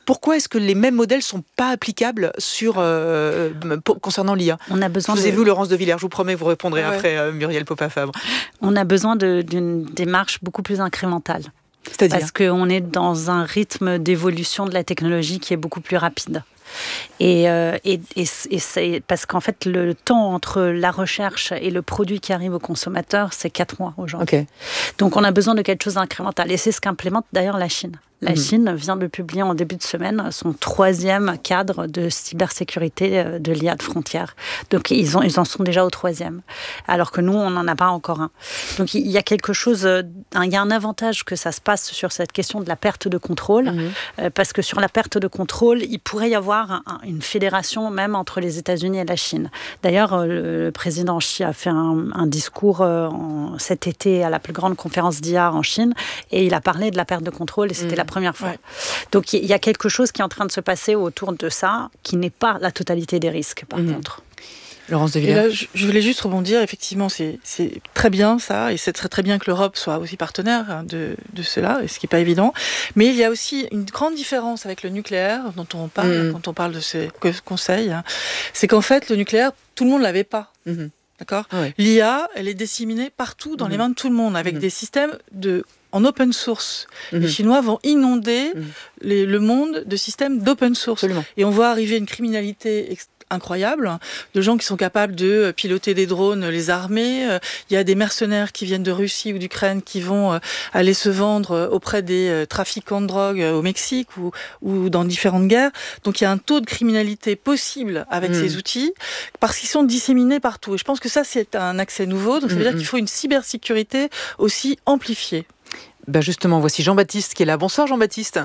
Pourquoi est-ce que les mêmes modèles sont pas applicables sur euh, pour, concernant l'I A? On a besoin. Je vous ai de... vu, Laurence de Villers. Je vous promets, vous répondrez ouais. après, euh, Muriel Popa-Fabre. On a besoin de, d'une démarche beaucoup plus incrémentale. C'est-à-dire? Parce qu'on est dans un rythme d'évolution de la technologie qui est beaucoup plus rapide. Et, euh, et, et, et c'est parce qu'en fait, le temps entre la recherche et le produit qui arrive au consommateur, c'est quatre mois aujourd'hui. Okay. Donc, on a besoin de quelque chose d'incrémental. Et c'est ce qu'implémente d'ailleurs la Chine. La mmh. Chine vient de publier en début de semaine son troisième cadre de cybersécurité de l'I A de frontière. Donc, ils, ont, ils en sont déjà au troisième. Alors que nous, on n'en a pas encore un. Donc, il y a quelque chose, il y a un avantage que ça se passe sur cette question de la perte de contrôle. Mmh. Euh, parce que sur la perte de contrôle, il pourrait y avoir un, un, une fédération même entre les États-Unis et la Chine. D'ailleurs, le, le président Xi a fait un, un discours euh, en, cet été à la plus grande conférence d'I A en Chine. Et il a parlé de la perte de contrôle et c'était mmh. la première fois. Ouais. Donc, il y a quelque chose qui est en train de se passer autour de ça, qui n'est pas la totalité des risques, par mmh. contre. Laurence de Villers. Et là, je, je voulais juste rebondir. Effectivement, c'est, c'est très bien ça, et c'est très, très bien que l'Europe soit aussi partenaire de, de cela, ce qui n'est pas évident. Mais il y a aussi une grande différence avec le nucléaire, dont on parle mmh. quand on parle de ces conseils. C'est qu'en fait, le nucléaire, tout le monde ne l'avait pas. Mmh. D'accord ? Ouais. L'I A, elle est disséminée partout, dans mmh. les mains de tout le monde, avec mmh. des systèmes de... en open source. Mmh. Les Chinois vont inonder mmh. les, le monde de systèmes d'open source. Absolument. Et on voit arriver une criminalité ex- incroyable, de gens qui sont capables de piloter des drones, les armées. Il y a des mercenaires qui viennent de Russie ou d'Ukraine qui vont aller se vendre auprès des trafiquants de drogue au Mexique ou, ou dans différentes guerres. Donc il y a un taux de criminalité possible avec mmh. ces outils parce qu'ils sont disséminés partout. Et je pense que ça, c'est un accès nouveau. Donc ça veut mmh. dire qu'il faut une cybersécurité aussi amplifiée. Ben justement, voici Jean-Baptiste qui est là. Bonsoir Jean-Baptiste.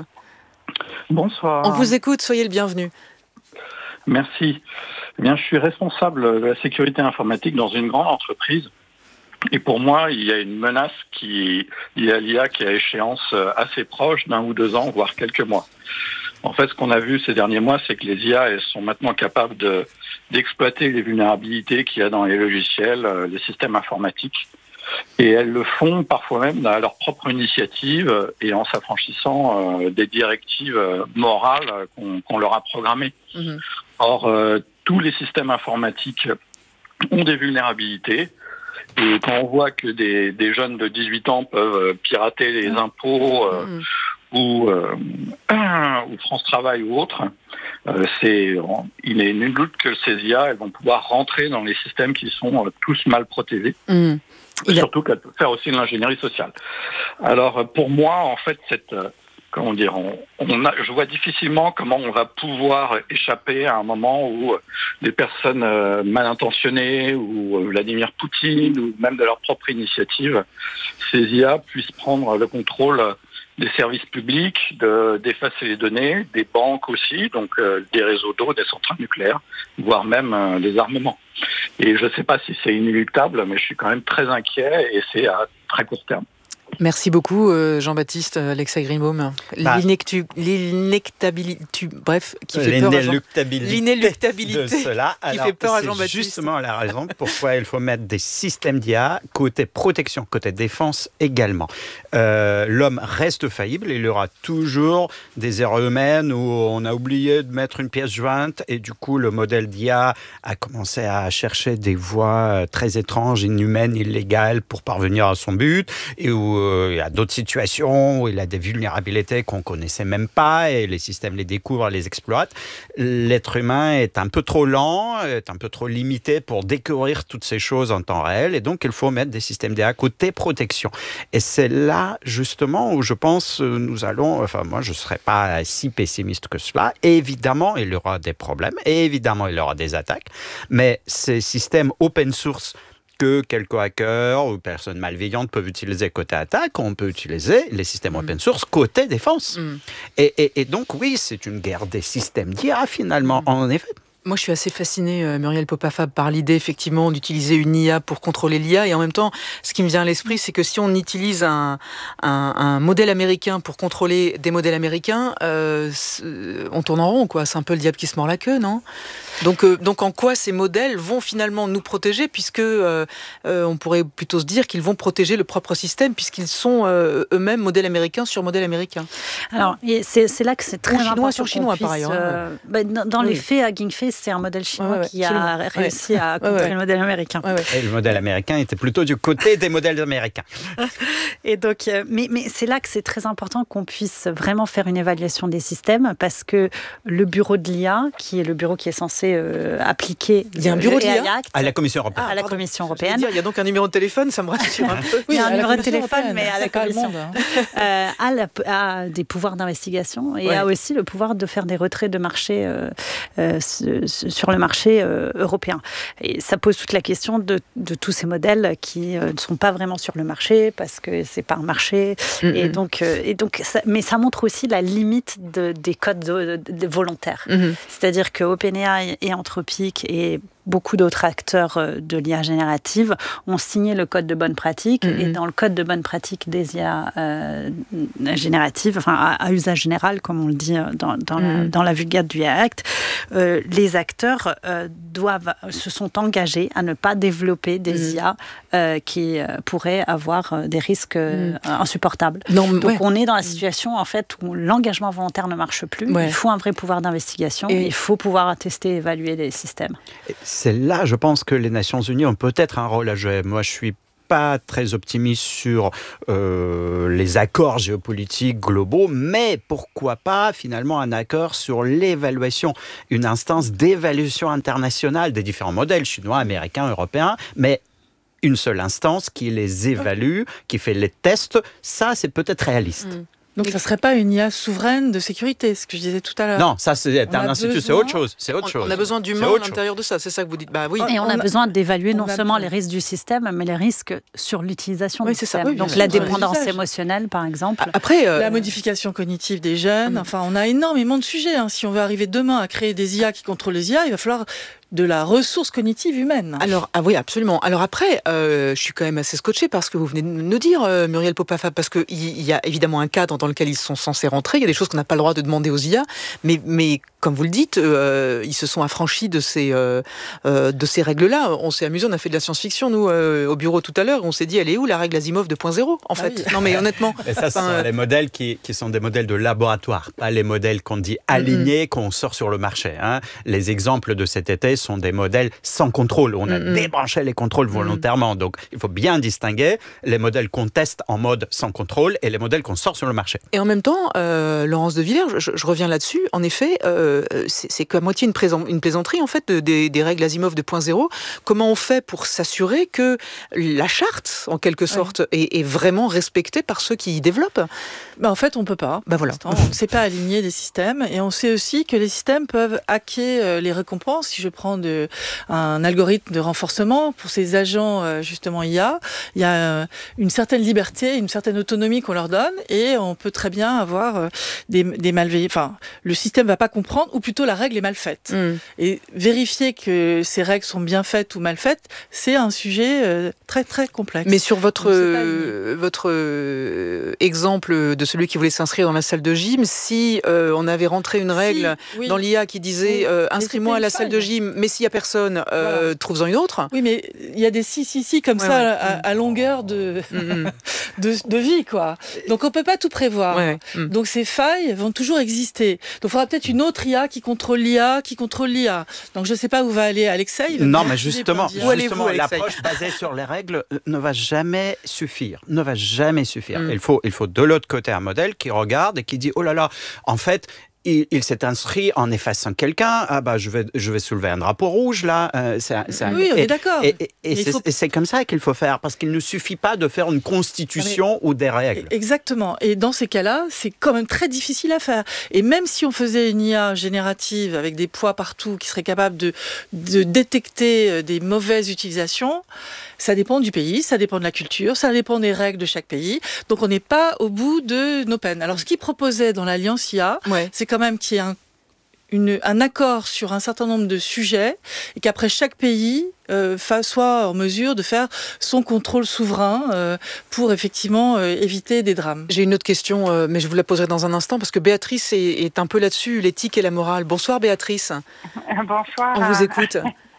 Bonsoir. On vous écoute, soyez le bienvenu. Merci. Eh bien, je suis responsable de la sécurité informatique dans une grande entreprise. Et pour moi, il y a une menace qui liée à l'I A qui est à échéance assez proche d'un ou deux ans, voire quelques mois. En fait, ce qu'on a vu ces derniers mois, c'est que les I A elles sont maintenant capables de, d'exploiter les vulnérabilités qu'il y a dans les logiciels, les systèmes informatiques. Et elles le font parfois même à leur propre initiative et en s'affranchissant euh, des directives euh, morales qu'on, qu'on leur a programmées. Mmh. Or, euh, tous les systèmes informatiques ont des vulnérabilités. Et quand on voit que des, des jeunes de dix-huit ans peuvent pirater les impôts euh, mmh. ou, euh, ou France Travail ou autre, euh, c'est, il est nul doute que ces I A elles vont pouvoir rentrer dans les systèmes qui sont euh, tous mal protégés. Mmh. A... Surtout qu'elle peut faire aussi de l'ingénierie sociale. Alors pour moi, en fait, cette, euh, comment dire, on, on a, je vois difficilement comment on va pouvoir échapper à un moment où des personnes euh, mal intentionnées ou euh, Vladimir Poutine ou même de leur propre initiative, ces I A puissent prendre le contrôle des services publics, de, d'effacer les données, des banques aussi, donc euh, des réseaux d'eau, des centrales nucléaires, voire même euh, des armements. Et je ne sais pas si c'est inéluctable, mais je suis quand même très inquiet et c'est à très court terme. Merci beaucoup Jean-Baptiste, Alexa Greenbaum. Bah, L'inectu... L'inéluctabilité, bref, qui fait peur à Jean... L'inéluctabilité de cela. qui Alors, fait peur à c'est Jean-Baptiste. Justement la raison pourquoi il faut mettre des systèmes d'I A côté protection, côté défense également. Euh, l'homme reste faillible, il y aura toujours des erreurs humaines où on a oublié de mettre une pièce jointe et du coup le modèle d'I A a commencé à chercher des voies très étranges, inhumaines, illégales pour parvenir à son but et où il y a d'autres situations où il a des vulnérabilités qu'on ne connaissait même pas et les systèmes les découvrent, les exploitent. L'être humain est un peu trop lent, est un peu trop limité pour découvrir toutes ces choses en temps réel et donc il faut mettre des systèmes d'I A côté protection. Et c'est là justement où je pense nous allons, enfin moi je ne serais pas si pessimiste que cela. Et évidemment il y aura des problèmes et évidemment il y aura des attaques, mais ces systèmes open source que quelques hackers ou personnes malveillantes peuvent utiliser côté attaque, on peut utiliser les systèmes open source côté défense. Mm. Et, et, et donc oui, c'est une guerre des systèmes d'I A finalement, mm. en effet. Moi, je suis assez fascinée, euh, Muriel Popa-Fabre, par l'idée, effectivement, d'utiliser une I A pour contrôler l'I A. Et en même temps, ce qui me vient à l'esprit, c'est que si on utilise un, un, un modèle américain pour contrôler des modèles américains, euh, on tourne en rond, quoi. C'est un peu le diable qui se mord la queue, non ? Donc, euh, donc en quoi ces modèles vont finalement nous protéger, puisque euh, euh, on pourrait plutôt se dire qu'ils vont protéger le propre système, puisqu'ils sont euh, eux-mêmes modèles américains sur modèles américains. Alors, et c'est, c'est là que c'est très Ou chinois important sur qu'on chinois, puisse, par ailleurs. euh, bah, dans dans Oui. les faits, Hugging Face, c'est un modèle chinois Ouais, ouais, qui absolument. a réussi Ouais. à Ouais, contrer ouais. le modèle américain. Ouais, ouais. Et le modèle américain était plutôt du côté des modèles américains. Et donc, euh, mais, mais c'est là que c'est très important qu'on puisse vraiment faire une évaluation des systèmes, parce que le bureau de l'I A, qui est le bureau qui est censé euh, appliquer Il y a un bureau de l'I A le A I Act, À la Commission européenne. à la pardon. Commission J'allais européenne. dire, il y a donc un numéro de téléphone, ça me rassure un peu. Il y a un à la numéro de Commission téléphone, européenne, mais à la c'est pas Commission. allemande, hein. Euh, a, la- a des pouvoirs d'investigation et Ouais. a aussi le pouvoir de faire des retraits de marché euh, euh, s- sur le marché euh, européen. Et ça pose toute la question de, de tous ces modèles qui euh, ne sont pas vraiment sur le marché parce que c'est pas un marché. Mm-hmm. Et donc, euh, et donc ça, mais ça montre aussi la limite de, des codes de, de- de volontaires. Mhm. C'est-à-dire que OpenAI et Anthropic et beaucoup d'autres acteurs euh, de l'I A générative ont signé le code de bonne pratique. Mhm. Et dans le code de bonne pratique des I A euh, génératives, enfin à, à usage général, comme on le dit euh, dans, dans, la, Mhm. dans la vulgate du A I Act, euh, les acteurs euh, doivent, se sont engagés à ne pas développer des Mhm. I A euh, qui euh, pourraient avoir euh, des risques euh, Mhm. insupportables. Non, mais- Donc ouais. on est dans la situation en fait où l'engagement volontaire ne marche plus. Ouais. Il faut un vrai pouvoir d'investigation. Et- Il faut pouvoir tester et évaluer des systèmes. Et c'est là, je pense, que les Nations Unies ont peut-être un rôle à jouer. Moi, je suis pas très optimiste sur euh, les accords géopolitiques globaux, mais pourquoi pas finalement un accord sur l'évaluation, une instance d'évaluation internationale des différents modèles chinois, américains, européens, mais une seule instance qui les évalue, qui fait les tests. Ça, c'est peut-être réaliste. Mm. Donc, ça ne serait pas une I A souveraine de sécurité, ce que je disais tout à l'heure. Non, ça, c'est On un a institut, c'est besoin- autre chose. C'est autre On, chose. on a besoin C'est d'humains à autre chose. l'intérieur de ça, c'est ça que vous dites. Bah oui. Et on, on a, a- besoin d'évaluer on non a seulement besoin. les risques du système, mais les risques sur l'utilisation Oui, du c'est ça. système. Oui, bien Donc sûr. la Sur dépendance l'usage. émotionnelle, par exemple. Après, euh, La modification cognitive des jeunes, Mm. enfin, on a énormément de sujets. hein. Si on veut arriver demain à créer des I A qui contrôlent les I A, il va falloir de la ressource cognitive humaine. Alors, ah oui, absolument. Alors après, euh, je suis quand même assez scotché par ce que vous venez de nous dire, euh, Muriel Popafab, parce qu'il y, y a évidemment un cadre dans lequel ils sont censés rentrer. Il y a des choses qu'on n'a pas le droit de demander aux I A, mais, mais comme vous le dites, euh, ils se sont affranchis de ces, euh, euh, de ces règles-là. On s'est amusé, on a fait de la science-fiction, nous, euh, au bureau tout à l'heure. On s'est dit, elle est où la règle Asimov deux point zéro, en fait oui. Non, mais honnêtement. Et ça, ce enfin, sont euh, les modèles qui, qui sont des modèles de laboratoire, pas les modèles qu'on dit alignés, qu'on sort sur le marché. hein. Les exemples de cet été sont des modèles sans contrôle. On a Mm-mm. débranché les contrôles volontairement. Donc, il faut bien distinguer les modèles qu'on teste en mode sans contrôle et les modèles qu'on sort sur le marché. Et en même temps, euh, Laurence de Villers, je, je reviens là-dessus, en effet, euh, c'est, c'est qu'à moitié une, présent- une plaisanterie en fait de- des, des règles Asimov deux point zéro. Comment on fait pour s'assurer que la charte, en quelque sorte, est, est vraiment respectée par ceux qui y développent? Bah, en fait, on ne peut pas. Bah voilà. On ne sait pas aligner des systèmes et on sait aussi que les systèmes peuvent hacker euh, les récompenses. Si je prends de, un algorithme de renforcement pour ces agents euh, justement I A, il y a euh, une certaine liberté, une certaine autonomie qu'on leur donne et on peut très bien avoir euh, des, des malveillants. Enfin, le système ne va pas comprendre ou plutôt la règle est mal faite. Mm. Et vérifier que ces règles sont bien faites ou mal faites, c'est un sujet euh, très très complexe. Mais sur votre, Donc, c'est pas euh, votre euh, exemple de celui qui voulait s'inscrire dans la salle de gym, si euh, on avait rentré une règle Si, oui. dans l'I A qui disait Oui. euh, Mais inscris-moi à la c'était salle une de faille. gym, mais s'il n'y a personne, euh, Voilà. trouve-en une autre. Oui, mais il y a des si, si, si comme Ouais, ça ouais. À, à longueur de, Mm, de, de vie, quoi. Donc on peut pas tout prévoir. Ouais, mm. Donc ces failles vont toujours exister. Donc il faudra peut-être une autre I A qui contrôle l'I A, qui contrôle l'I A. Donc je sais pas où va aller Alexei. il va Non, nous mais expliquer justement, plein d'I A. Où allez-vous, justement Alexei l'approche basée sur les règles euh, ne va jamais suffire. Ne va jamais suffire. Mm. Il faut, il faut de l'autre côté un modèle qui regarde et qui dit, oh là là, en fait, il, il s'est inscrit en effaçant quelqu'un. Ah bah je vais, je vais soulever un drapeau rouge là. Euh, c'est un- c'est un- Oui, on et- est d'accord. Et, et- et Mais il c'est faut- et c'est comme ça qu'il faut faire parce qu'il ne suffit pas de faire une constitution ou des règles. Exactement. Et dans ces cas-là, c'est quand même très difficile à faire. Et même si on faisait une I A générative avec des poids partout qui serait capable de, de détecter euh, des mauvaises utilisations, ça dépend du pays, ça dépend de la culture, ça dépend des règles de chaque pays. Donc on n'est pas au bout de nos peines. Alors ce qu'ils proposaient dans l'Alliance I A, Ouais. c'est quand même qu'il y ait un une, un accord sur un certain nombre de sujets et qu'après chaque pays euh, soit en mesure de faire son contrôle souverain euh, pour effectivement euh, éviter des drames. J'ai une autre question, euh, mais je vous la poserai dans un instant parce que Béatrice est, est un peu là-dessus, l'éthique et la morale. Bonsoir Béatrice. Bonsoir. On vous écoute.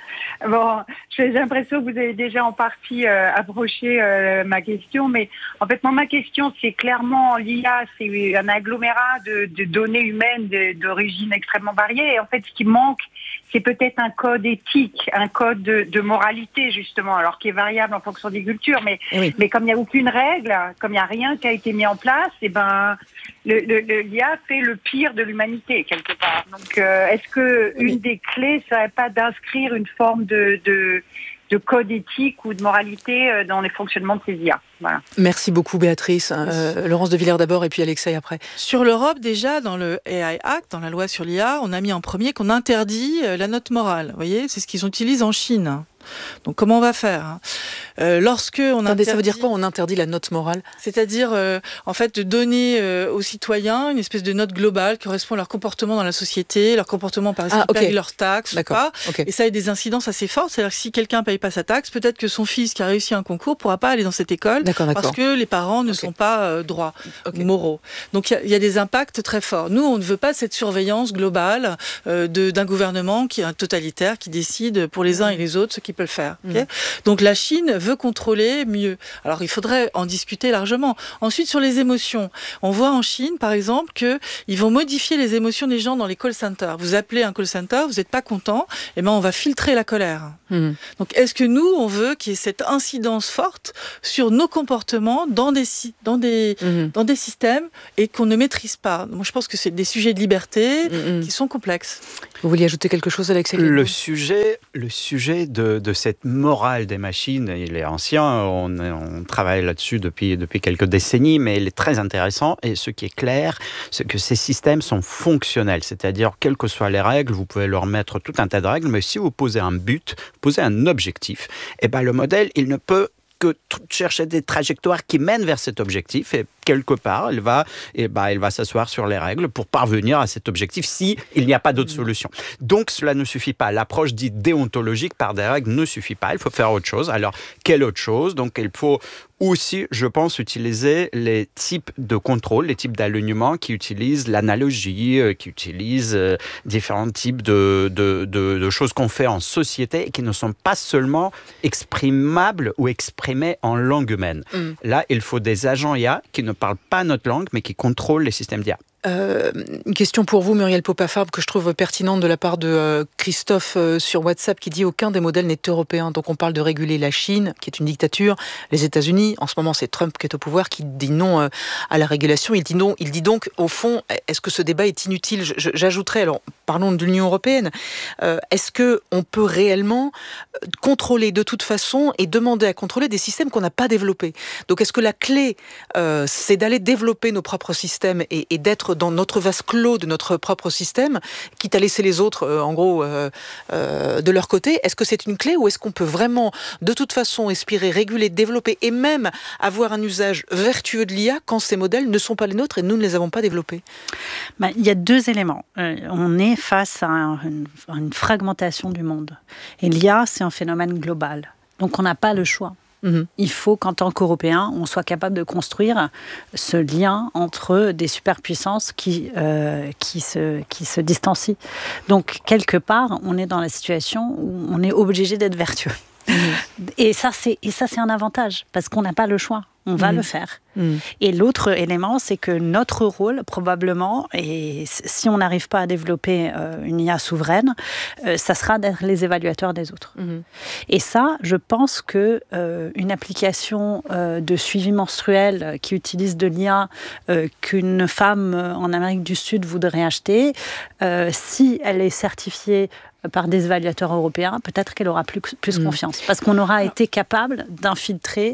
Bon, j'ai l'impression que vous avez déjà en partie euh, approché euh, ma question, mais en fait, moi, ma question, c'est clairement l'I A, c'est un agglomérat de, de données humaines de, d'origine extrêmement variée. Et en fait, ce qui manque, c'est peut-être un code éthique, un code de, de moralité, justement, alors qui est variable en fonction des cultures. Mais, oui. mais comme il n'y a aucune règle, comme il n'y a rien qui a été mis en place, et ben, le, le, le, l'I A fait le pire de l'humanité, quelque part. Donc, euh, est-ce que oui. une des clés serait pas d'inscrire une forme de, de, de code éthique ou de moralité dans les fonctionnements de ces I A? Voilà. Merci beaucoup Béatrice. Euh, Laurence de Villers d'abord et puis Alexei après. Sur l'Europe, déjà, dans le A I Act, dans la loi sur l'I A, on a mis en premier qu'on interdit la note morale. Vous voyez, c'est ce qu'ils utilisent en Chine. Donc comment on va faire euh, lorsque on Attendez, interdit... ça veut dire quoi on interdit la note morale? C'est-à-dire euh, en fait de donner euh, aux citoyens une espèce de note globale qui correspond à leur comportement dans la société, leur comportement par exemple ah, okay. paye leurs taxes ou pas. Okay. Et ça a des incidences assez fortes. C'est-à-dire que si quelqu'un paye pas sa taxe, peut-être que son fils qui a réussi un concours pourra pas aller dans cette école d'accord, d'accord. parce que les parents ne okay. sont pas euh, droits okay. moraux. Donc il y, y a des impacts très forts. Nous on ne veut pas cette surveillance globale euh, de, d'un gouvernement qui est un totalitaire qui décide pour les uns et les autres ce qui peut le faire. Okay mmh. Donc la Chine veut contrôler mieux. Alors il faudrait en discuter largement. Ensuite sur les émotions, on voit en Chine par exemple que ils vont modifier les émotions des gens dans les call centers. Vous appelez un call center, vous n'êtes pas content, et ben on va filtrer la colère. Mmh. Donc est-ce que nous on veut qu'il y ait cette incidence forte sur nos comportements dans des dans des mmh. dans des systèmes et qu'on ne maîtrise pas? Moi je pense que c'est des sujets de liberté mmh. qui sont complexes. Vous vouliez ajouter quelque chose, Alexei? Le sujet, le sujet de, de cette morale des machines, il est ancien, on, on travaille là-dessus depuis, depuis quelques décennies, mais il est très intéressant. Et ce qui est clair, c'est que ces systèmes sont fonctionnels. C'est-à-dire, quelles que soient les règles, vous pouvez leur mettre tout un tas de règles, mais si vous posez un but, posez un objectif, et ben le modèle, il ne peut que chercher des trajectoires qui mènent vers cet objectif et quelque part, elle va, et bah, elle va s'asseoir sur les règles pour parvenir à cet objectif si il n'y a pas d'autre solution. Donc, cela ne suffit pas. L'approche dite déontologique par des règles ne suffit pas. Il faut faire autre chose. Alors, quelle autre chose? Donc, il faut aussi, je pense, utiliser les types de contrôle, les types d'alignement qui utilisent l'analogie, euh, qui utilisent euh, différents types de, de, de, de choses qu'on fait en société et qui ne sont pas seulement exprimables ou exprimées en langue humaine. Mm. Là, il faut des agents I A qui ne parlent pas notre langue, mais qui contrôlent les systèmes d'I A. Euh, une question pour vous, Muriel Popafarb, que je trouve pertinente de la part de euh, Christophe euh, sur WhatsApp, qui dit « Aucun des modèles n'est européen ». Donc on parle de réguler la Chine, qui est une dictature, les États-Unis. En ce moment, c'est Trump qui est au pouvoir, qui dit non euh, à la régulation. Il dit, non, il dit donc, au fond, est-ce que ce débat est inutile? je, J'ajouterais, alors parlons de l'Union européenne, euh, est-ce qu'on peut réellement contrôler de toute façon et demander à contrôler des systèmes qu'on n'a pas développés? Donc est-ce que la clé, euh, c'est d'aller développer nos propres systèmes et, et d'être dans notre vase clos de notre propre système, quitte à laisser les autres, euh, en gros, euh, euh, de leur côté? Est-ce que c'est une clé ou est-ce qu'on peut vraiment, de toute façon, aspirer, réguler, développer et même avoir un usage vertueux de l'I A quand ces modèles ne sont pas les nôtres et nous ne les avons pas développés? Ben, il y a deux éléments. Euh, on est face à, un, une, à une fragmentation du monde. Et l'I A, c'est un phénomène global. Donc on n'a pas le choix. Mmh. Il faut qu'en tant qu'Européens, on soit capable de construire ce lien entre des superpuissances qui, euh, qui, se, qui se distancient. Donc, quelque part, on est dans la situation où on est obligé d'être vertueux. Mmh. Et ça, c'est, et ça, c'est un avantage, parce qu'on n'a pas le choix. On va mmh. le faire. Mmh. Et l'autre élément, c'est que notre rôle, probablement, et si on n'arrive pas à développer euh, une I A souveraine, euh, ça sera d'être les évaluateurs des autres. Mmh. Et ça, je pense que euh, une application euh, de suivi menstruel qui utilise de l'I A euh, qu'une femme en Amérique du Sud voudrait acheter, euh, si elle est certifiée par des évaluateurs européens, peut-être qu'elle aura plus, plus mmh. confiance. Parce qu'on aura été capable d'infiltrer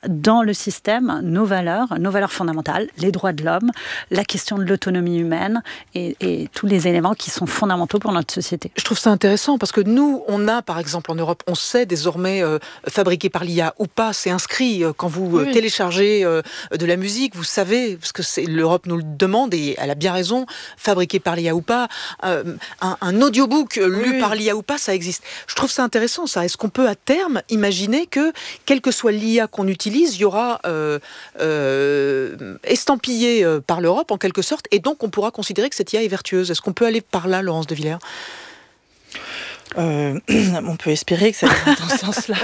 dans le système nos valeurs, nos valeurs fondamentales, les droits de l'homme, la question de l'autonomie humaine et, et tous les éléments qui sont fondamentaux pour notre société. Je trouve ça intéressant parce que nous, on a par exemple en Europe, on sait désormais euh, fabriqué par l'I A ou pas, c'est inscrit. Euh, quand vous euh, oui. téléchargez euh, de la musique, vous savez, parce que c'est, l'Europe nous le demande et elle a bien raison, fabriqué par l'I A ou pas, euh, un, un audiobook lu oui. par l'I A ou pas, ça existe. Je trouve ça intéressant ça. Est-ce qu'on peut à terme imaginer que, quelle que soit l'I A qu'on utilise, il y aura euh, euh, estampillé euh, par l'Europe en quelque sorte, et donc on pourra considérer que cette I A est vertueuse. Est-ce qu'on peut aller par là, Laurence de Villers ? Euh, on peut espérer que ça va dans ce sens-là.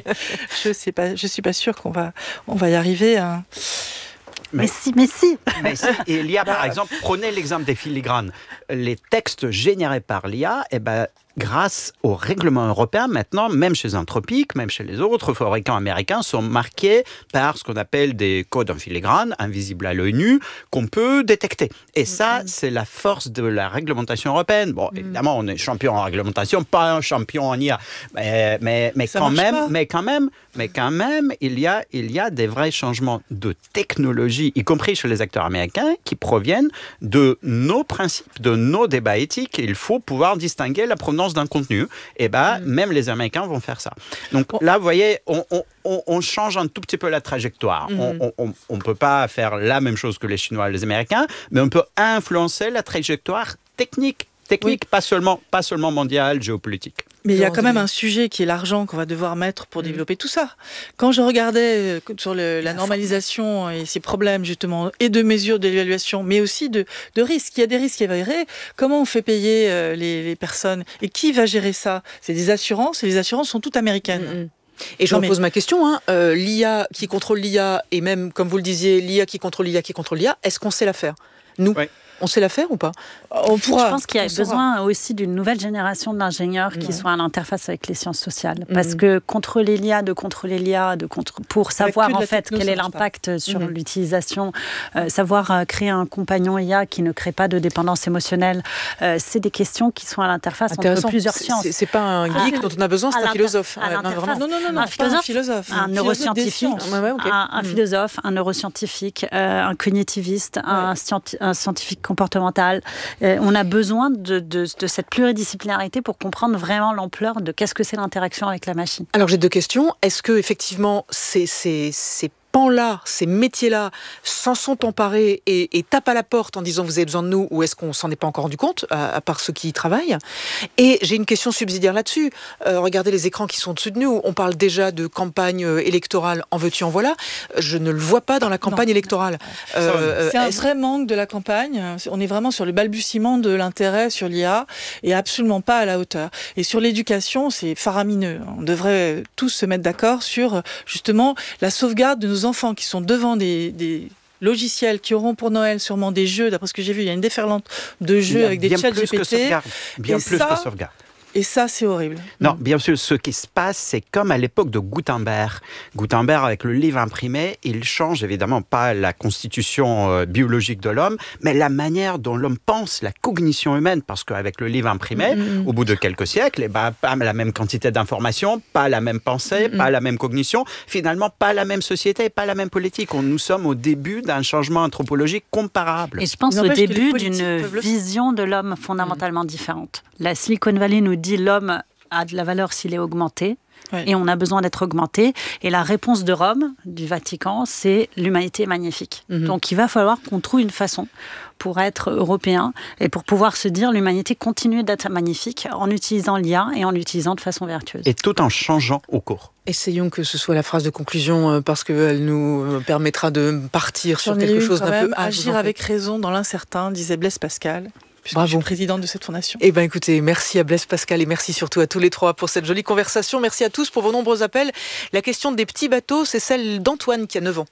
Je sais pas, je suis pas sûre qu'on va, on va y arriver. Hein. Mais, mais si, mais si. Mais si. Et l'I A, par exemple, prenez l'exemple des filigranes. Les textes générés par l'I A, eh ben, grâce au règlement européen, maintenant, même chez Anthropic, même chez les autres fabricants américains, sont marqués par ce qu'on appelle des codes en filigrane, invisibles à l'œil nu, qu'on peut détecter. Et ça, mm-hmm. c'est la force de la réglementation européenne. Bon, mm. évidemment, on est champion en réglementation, pas un champion en I A. Mais, mais, mais, quand, même, mais quand même, mais quand même, il y a, il y a des vrais changements de technologie, y compris chez les acteurs américains, qui proviennent de nos principes, de nos débats éthiques. Il faut pouvoir distinguer la provenance d'un contenu, et ben mmh. même les Américains vont faire ça. Donc bon. là, vous voyez, on, on, on change un tout petit peu la trajectoire. Mmh. On ne peut pas faire la même chose que les Chinois et les Américains, mais on peut influencer la trajectoire technique, technique, oui. pas seulement, pas seulement mondiale, géopolitique. Mais il y a quand même un sujet qui est l'argent qu'on va devoir mettre pour mmh. développer tout ça. Quand je regardais sur le, la normalisation et ces problèmes justement, et de mesures d'évaluation, mais aussi de, de risques, il y a des risques avérés. Comment on fait payer euh, les, les personnes ? Et qui va gérer ça ? C'est des assurances, et les assurances sont toutes américaines. Mmh. Et je repose mais... ma question, hein. euh, l'I A qui contrôle l'I A, et même, comme vous le disiez, l'I A qui contrôle l'I A qui contrôle l'I A, est-ce qu'on sait la faire ? Nous ouais. On sait la faire ou pas ? On pourra. Je pense qu'il y a besoin saura. aussi d'une nouvelle génération d'ingénieurs mmh. qui soient à l'interface avec les sciences sociales. Mmh. Parce que contrôler l'I A, de contrôler l'I A, de contre... pour savoir en fait quel est l'impact sur mmh. l'utilisation, euh, savoir euh, créer un compagnon I A qui ne crée pas de dépendance émotionnelle, euh, c'est des questions qui sont à l'interface entre plusieurs c'est, sciences. C'est, c'est pas un geek ah, dont on a besoin, c'est un philosophe. Ouais, non, non, non, non, non, un philosophe, un, philosophe, un neuroscientifique, ouais, ouais, okay. un, un mmh. philosophe, un neuroscientifique, euh, un cognitiviste, ouais. un, scienti- un scientifique comportemental. Euh, on a besoin de, de, de cette pluridisciplinarité pour comprendre vraiment l'ampleur de qu'est-ce que c'est l'interaction avec la machine. Alors j'ai deux questions. Est-ce que effectivement c'est c'est c'est pans-là, ces métiers-là, s'en sont emparés et, et tapent à la porte en disant vous avez besoin de nous, ou est-ce qu'on s'en est pas encore rendu compte, à, à part ceux qui y travaillent ? Et j'ai une question subsidiaire là-dessus. Euh, regardez les écrans qui sont au-dessus de nous. On parle déjà de campagne électorale, en veux-tu, en voilà. Je ne le vois pas dans la campagne non. électorale. Euh, C'est un vrai manque de la campagne. On est vraiment sur le balbutiement de l'intérêt sur l'I A et absolument pas à la hauteur. Et sur l'éducation, c'est faramineux. On devrait tous se mettre d'accord sur justement la sauvegarde de nos enfants qui sont devant des, des logiciels qui auront pour Noël sûrement des jeux. D'après ce que j'ai vu, il y a une déferlante de jeux avec des chats G P T. Bien plus que sauvegarde. Et ça, c'est horrible. Non, bien sûr, ce qui se passe, c'est comme à l'époque de Gutenberg. Gutenberg, avec le livre imprimé, il change évidemment pas la constitution euh, biologique de l'homme, mais la manière dont l'homme pense, la cognition humaine, parce qu'avec le livre imprimé, mm-hmm. au bout de quelques siècles, eh ben, pas la même quantité d'informations, pas la même pensée, mm-hmm. pas la même cognition, finalement pas la même société, pas la même politique. On, nous sommes au début d'un changement anthropologique comparable. Et je pense au début d'une vision de l'homme fondamentalement mm-hmm. différente. La Silicon Valley nous dit l'homme a de la valeur s'il est augmenté. Ouais. Et on a besoin d'être augmenté. Et la réponse de Rome, du Vatican, c'est l'humanité est magnifique. Mm-hmm. Donc il va falloir qu'on trouve une façon pour être européen et pour pouvoir se dire l'humanité continue d'être magnifique en utilisant l'I A et en l'utilisant de façon vertueuse. Et tout en changeant au cours. Essayons que ce soit la phrase de conclusion parce qu'elle nous permettra de partir sur quelque chose d'un peu... Ah, agir avec raison dans l'incertain, disait Blaise Pascal. Puisque Bravo. Je suis présidente de cette fondation. Eh bien, écoutez, merci à Blaise Pascal et merci surtout à tous les trois pour cette jolie conversation. Merci à tous pour vos nombreux appels. La question des petits bateaux, c'est celle d'Antoine qui a neuf ans.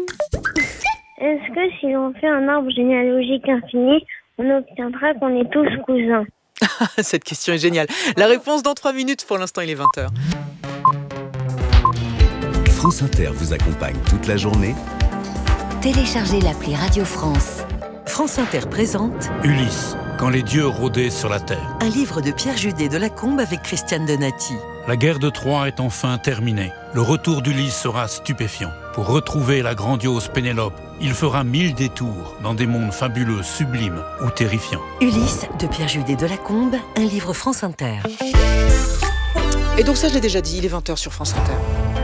Est-ce que si on fait un arbre généalogique infini, on obtiendra qu'on est tous cousins ? Cette question est géniale. La réponse dans trois minutes. Pour l'instant, il est vingt heures. France Inter vous accompagne toute la journée. Téléchargez l'appli Radio France. France Inter présente Ulysse, quand les dieux rôdaient sur la terre. Un livre de Pierre Judet de Lacombe avec Christiane Donati. La guerre de Troie est enfin terminée. Le retour d'Ulysse sera stupéfiant. Pour retrouver la grandiose Pénélope, il fera mille détours dans des mondes fabuleux, sublimes ou terrifiants. Ulysse de Pierre Judet de Lacombe, un livre France Inter. Et donc ça, je l'ai déjà dit, il est vingt heures sur France Inter.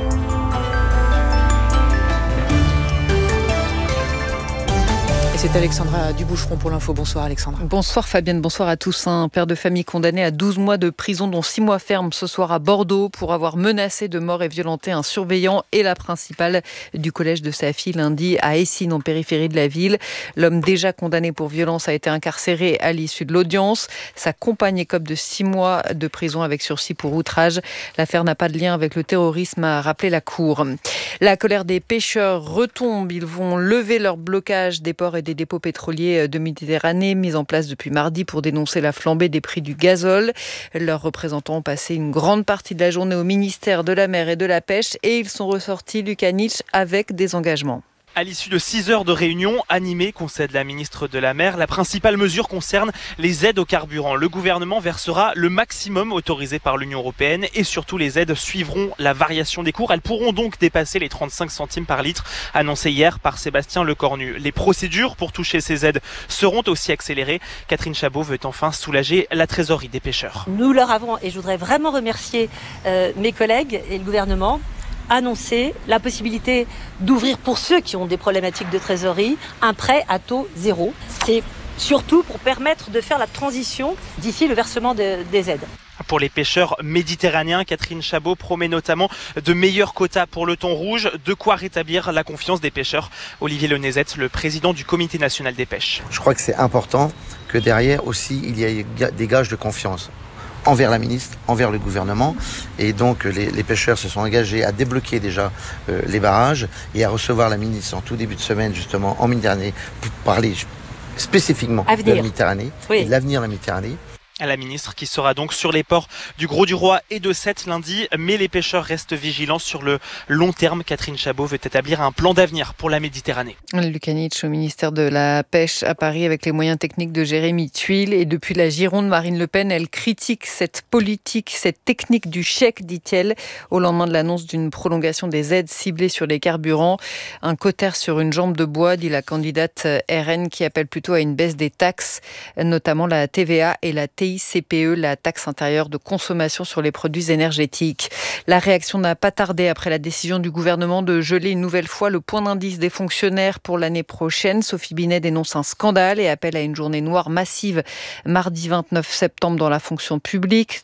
Et c'est Alexandra Duboucheron pour l'info. Bonsoir Alexandra. Bonsoir Fabienne, bonsoir à tous. Un père de famille condamné à douze mois de prison, dont six mois ferme ce soir à Bordeaux pour avoir menacé de mort et violenté un surveillant et la principale du collège de sa fille lundi à Eysines, en périphérie de la ville. L'homme déjà condamné pour violence a été incarcéré à l'issue de l'audience. Sa compagne écope de six mois de prison avec sursis pour outrage. L'affaire n'a pas de lien avec le terrorisme, a rappelé la Cour. La colère des pêcheurs retombe. Ils vont lever leur blocage des ports et des dépôts pétroliers de Méditerranée mis en place depuis mardi pour dénoncer la flambée des prix du gazole. Leurs représentants ont passé une grande partie de la journée au ministère de la Mer et de la Pêche et ils sont ressortis, Lucas Nietzsche, avec des engagements. À l'issue de six heures de réunion animée, concède la ministre de la Mer, la principale mesure concerne les aides au carburant. Le gouvernement versera le maximum autorisé par l'Union européenne et surtout les aides suivront la variation des cours. Elles pourront donc dépasser les trente-cinq centimes par litre, annoncé hier par Sébastien Lecornu. Les procédures pour toucher ces aides seront aussi accélérées. Catherine Chabot veut enfin soulager la trésorerie des pêcheurs. Nous leur avons, et je voudrais vraiment remercier euh, mes collègues et le gouvernement, annoncer la possibilité d'ouvrir pour ceux qui ont des problématiques de trésorerie un prêt à taux zéro. C'est surtout pour permettre de faire la transition d'ici le versement de, des aides. Pour les pêcheurs méditerranéens, Catherine Chabot promet notamment de meilleurs quotas pour le thon rouge, de quoi rétablir la confiance des pêcheurs. Olivier Lenezette, le président du Comité national des pêches. Je crois que c'est important que derrière aussi il y ait des gages de confiance envers la ministre, envers le gouvernement. Et donc les, les pêcheurs se sont engagés à débloquer déjà euh, les barrages et à recevoir la ministre en tout début de semaine justement en Méditerranée pour parler spécifiquement Avenir. de la Méditerranée oui. et de l'avenir de la Méditerranée. À la ministre qui sera donc sur les ports du Gros-du-Roi et de Sète lundi, mais les pêcheurs restent vigilants sur le long terme. Catherine Chabot veut établir un plan d'avenir pour la Méditerranée. Lucas Nietzsche au ministère de la Pêche à Paris avec les moyens techniques de Jérémy Thuil. Et depuis la Gironde, Marine Le Pen, elle critique cette politique, cette technique du chèque, dit-elle, au lendemain de l'annonce d'une prolongation des aides ciblées sur les carburants. Un cautère sur une jambe de bois, dit la candidate R N, qui appelle plutôt à une baisse des taxes, notamment la T V A et la T I C P E, la taxe intérieure de consommation sur les produits énergétiques. La réaction n'a pas tardé après la décision du gouvernement de geler une nouvelle fois le point d'indice des fonctionnaires pour l'année prochaine. Sophie Binet dénonce un scandale et appelle à une journée noire massive mardi vingt-neuf septembre dans la fonction publique.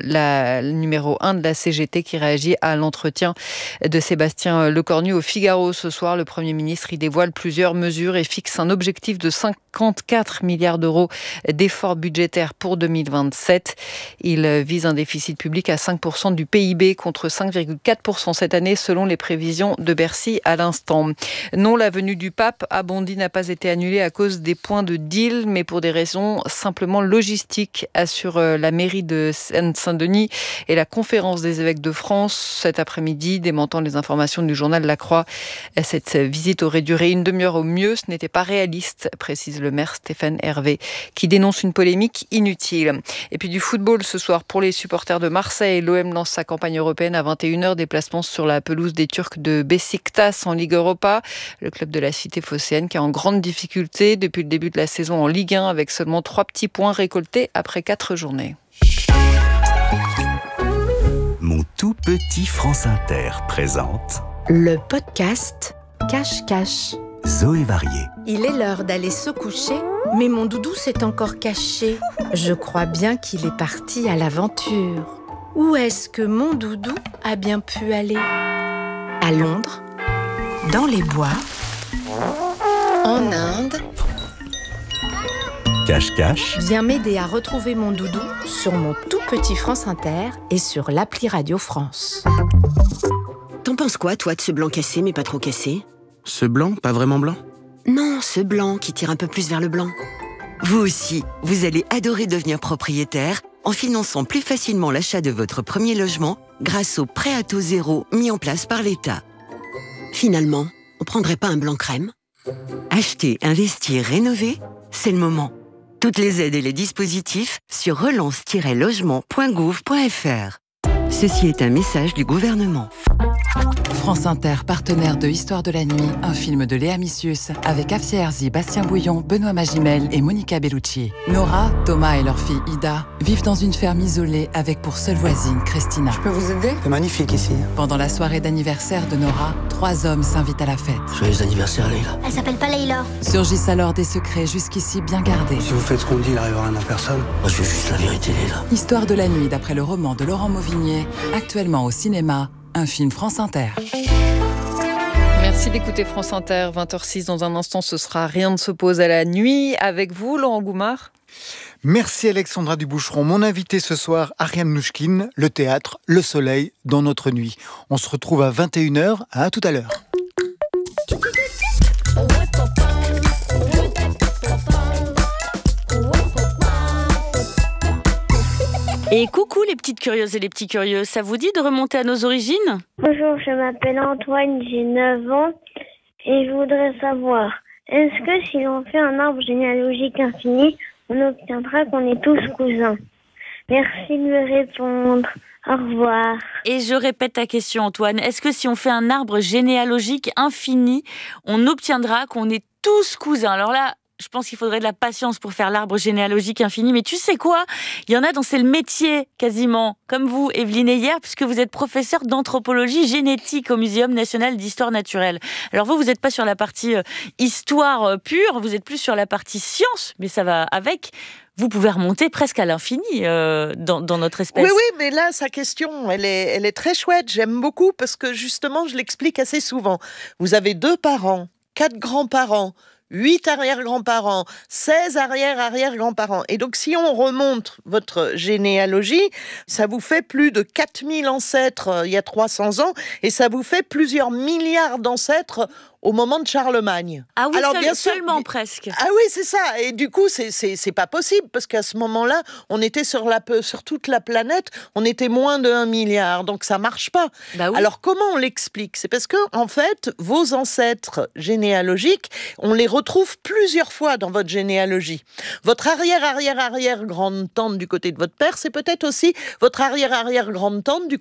La numéro un de la C G T qui réagit à l'entretien de Sébastien Lecornu au Figaro ce soir. Le Premier ministre y dévoile plusieurs mesures et fixe un objectif de cinquante-quatre milliards d'euros d'efforts budgétaires pour deux mille vingt-sept. Il vise un déficit public à cinq pour cent du P I B contre cinq virgule quatre pour cent cette année selon les prévisions de Bercy à l'instant. Non, la venue du pape à Bondy n'a pas été annulée à cause des points de deal, mais pour des raisons simplement logistiques, assure la mairie de Seine-Saint-Denis et la conférence des évêques de France cet après-midi, démentant les informations du journal La Croix. Cette visite aurait duré une demi-heure au mieux, ce n'était pas réaliste, précise le maire Stéphane Hervé, qui dénonce une polémique inutile. Et puis du football ce soir pour les supporters de Marseille. L'O M lance sa campagne européenne à vingt et une heures. Déplacement sur la pelouse des Turcs de Beşiktaş en Ligue Europa. Le club de la cité phocéenne qui est en grande difficulté depuis le début de la saison en Ligue un avec seulement trois petits points récoltés après quatre journées. Mon tout petit France Inter présente le podcast Cache-Cache. Zoé Varier. Il est l'heure d'aller se coucher, mais mon doudou s'est encore caché. Je crois bien qu'il est parti à l'aventure. Où est-ce que mon doudou a bien pu aller ? À Londres, dans les bois, en Inde. Cache-cache. Viens m'aider à retrouver mon doudou sur mon tout petit France Inter et sur l'appli Radio France. T'en penses quoi, toi, de ce blanc cassé, mais pas trop cassé ? Ce blanc, pas vraiment blanc ? Non, ce blanc qui tire un peu plus vers le blanc. Vous aussi, vous allez adorer devenir propriétaire en finançant plus facilement l'achat de votre premier logement grâce au prêt à taux zéro mis en place par l'État. Finalement, on prendrait pas un blanc crème ? Acheter, investir, rénover, c'est le moment. Toutes les aides et les dispositifs sur relance tiret logement point gouv point f r. Ceci est un message du gouvernement. France Inter, partenaire de Histoire de la nuit, un film de Léa Missius avec Afsia Herzi, Bastien Bouillon, Benoît Magimel et Monica Bellucci. Nora, Thomas et leur fille Ida vivent dans une ferme isolée avec pour seule voisine Christina. Je peux vous aider ? C'est magnifique ici. Pendant la soirée d'anniversaire de Nora, trois hommes s'invitent à la fête. Joyeux anniversaire, Leïla. Elle s'appelle pas Leïla. Surgissent alors des secrets jusqu'ici bien gardés. Si vous faites ce qu'on dit, il n'arrivera rien à personne. Moi, je veux juste la vérité, Leïla. Histoire de la nuit, d'après le roman de Laurent Mauvigné, actuellement au cinéma, un film France Inter. Merci d'écouter France Inter, vingt heures six. Dans un instant, ce sera Rien ne s'oppose à la nuit. Avec vous, Laurent Goumard. Merci Alexandra Duboucheron. Mon invité ce soir, Ariane Mnouchkine, le théâtre, le soleil dans notre nuit. On se retrouve à vingt et une heures. À tout à l'heure. Et coucou les petites curieuses et les petits curieux, ça vous dit de remonter à nos origines ? Bonjour, je m'appelle Antoine, j'ai neuf ans et je voudrais savoir, est-ce que si l'on fait un arbre généalogique infini, on obtiendra qu'on est tous cousins ? Merci de me répondre. Au revoir. Et je répète ta question, Antoine. Est-ce que si on fait un arbre généalogique infini, on obtiendra qu'on est tous cousins ? Alors là, je pense qu'il faudrait de la patience pour faire l'arbre généalogique infini. Mais tu sais quoi ? Il y en a dont c'est le métier, quasiment. Comme vous, Evelyne Heyer, puisque vous êtes professeure d'anthropologie génétique au Muséum national d'histoire naturelle. Alors vous, vous n'êtes pas sur la partie euh, histoire euh, pure, vous êtes plus sur la partie science, mais ça va avec. Vous pouvez remonter presque à l'infini euh, dans, dans notre espèce. Oui, oui, mais là, sa question, elle est, elle est très chouette. J'aime beaucoup parce que justement, je l'explique assez souvent. Vous avez deux parents, quatre grands-parents, huit arrière-grands-parents, seize arrière-arrière-grands-parents. Et donc, si on remonte votre généalogie, ça vous fait plus de quatre mille ancêtres euh, il y a trois cents ans, et ça vous fait plusieurs milliards d'ancêtres au moment de Charlemagne. Ah oui, alors, seul, bien sûr, seulement presque. Ah oui, c'est ça. Et du coup, c'est, c'est, c'est pas possible, parce qu'à ce moment-là, on était sur, la, sur toute la planète, on était moins de un milliard, donc ça marche pas. Bah oui. Alors, comment on l'explique ? C'est parce que, en fait, vos ancêtres généalogiques, on les retrouve plusieurs fois dans votre généalogie. Votre arrière-arrière-arrière-grande-tante du côté de votre père, c'est peut-être aussi votre arrière-arrière-grande-tante du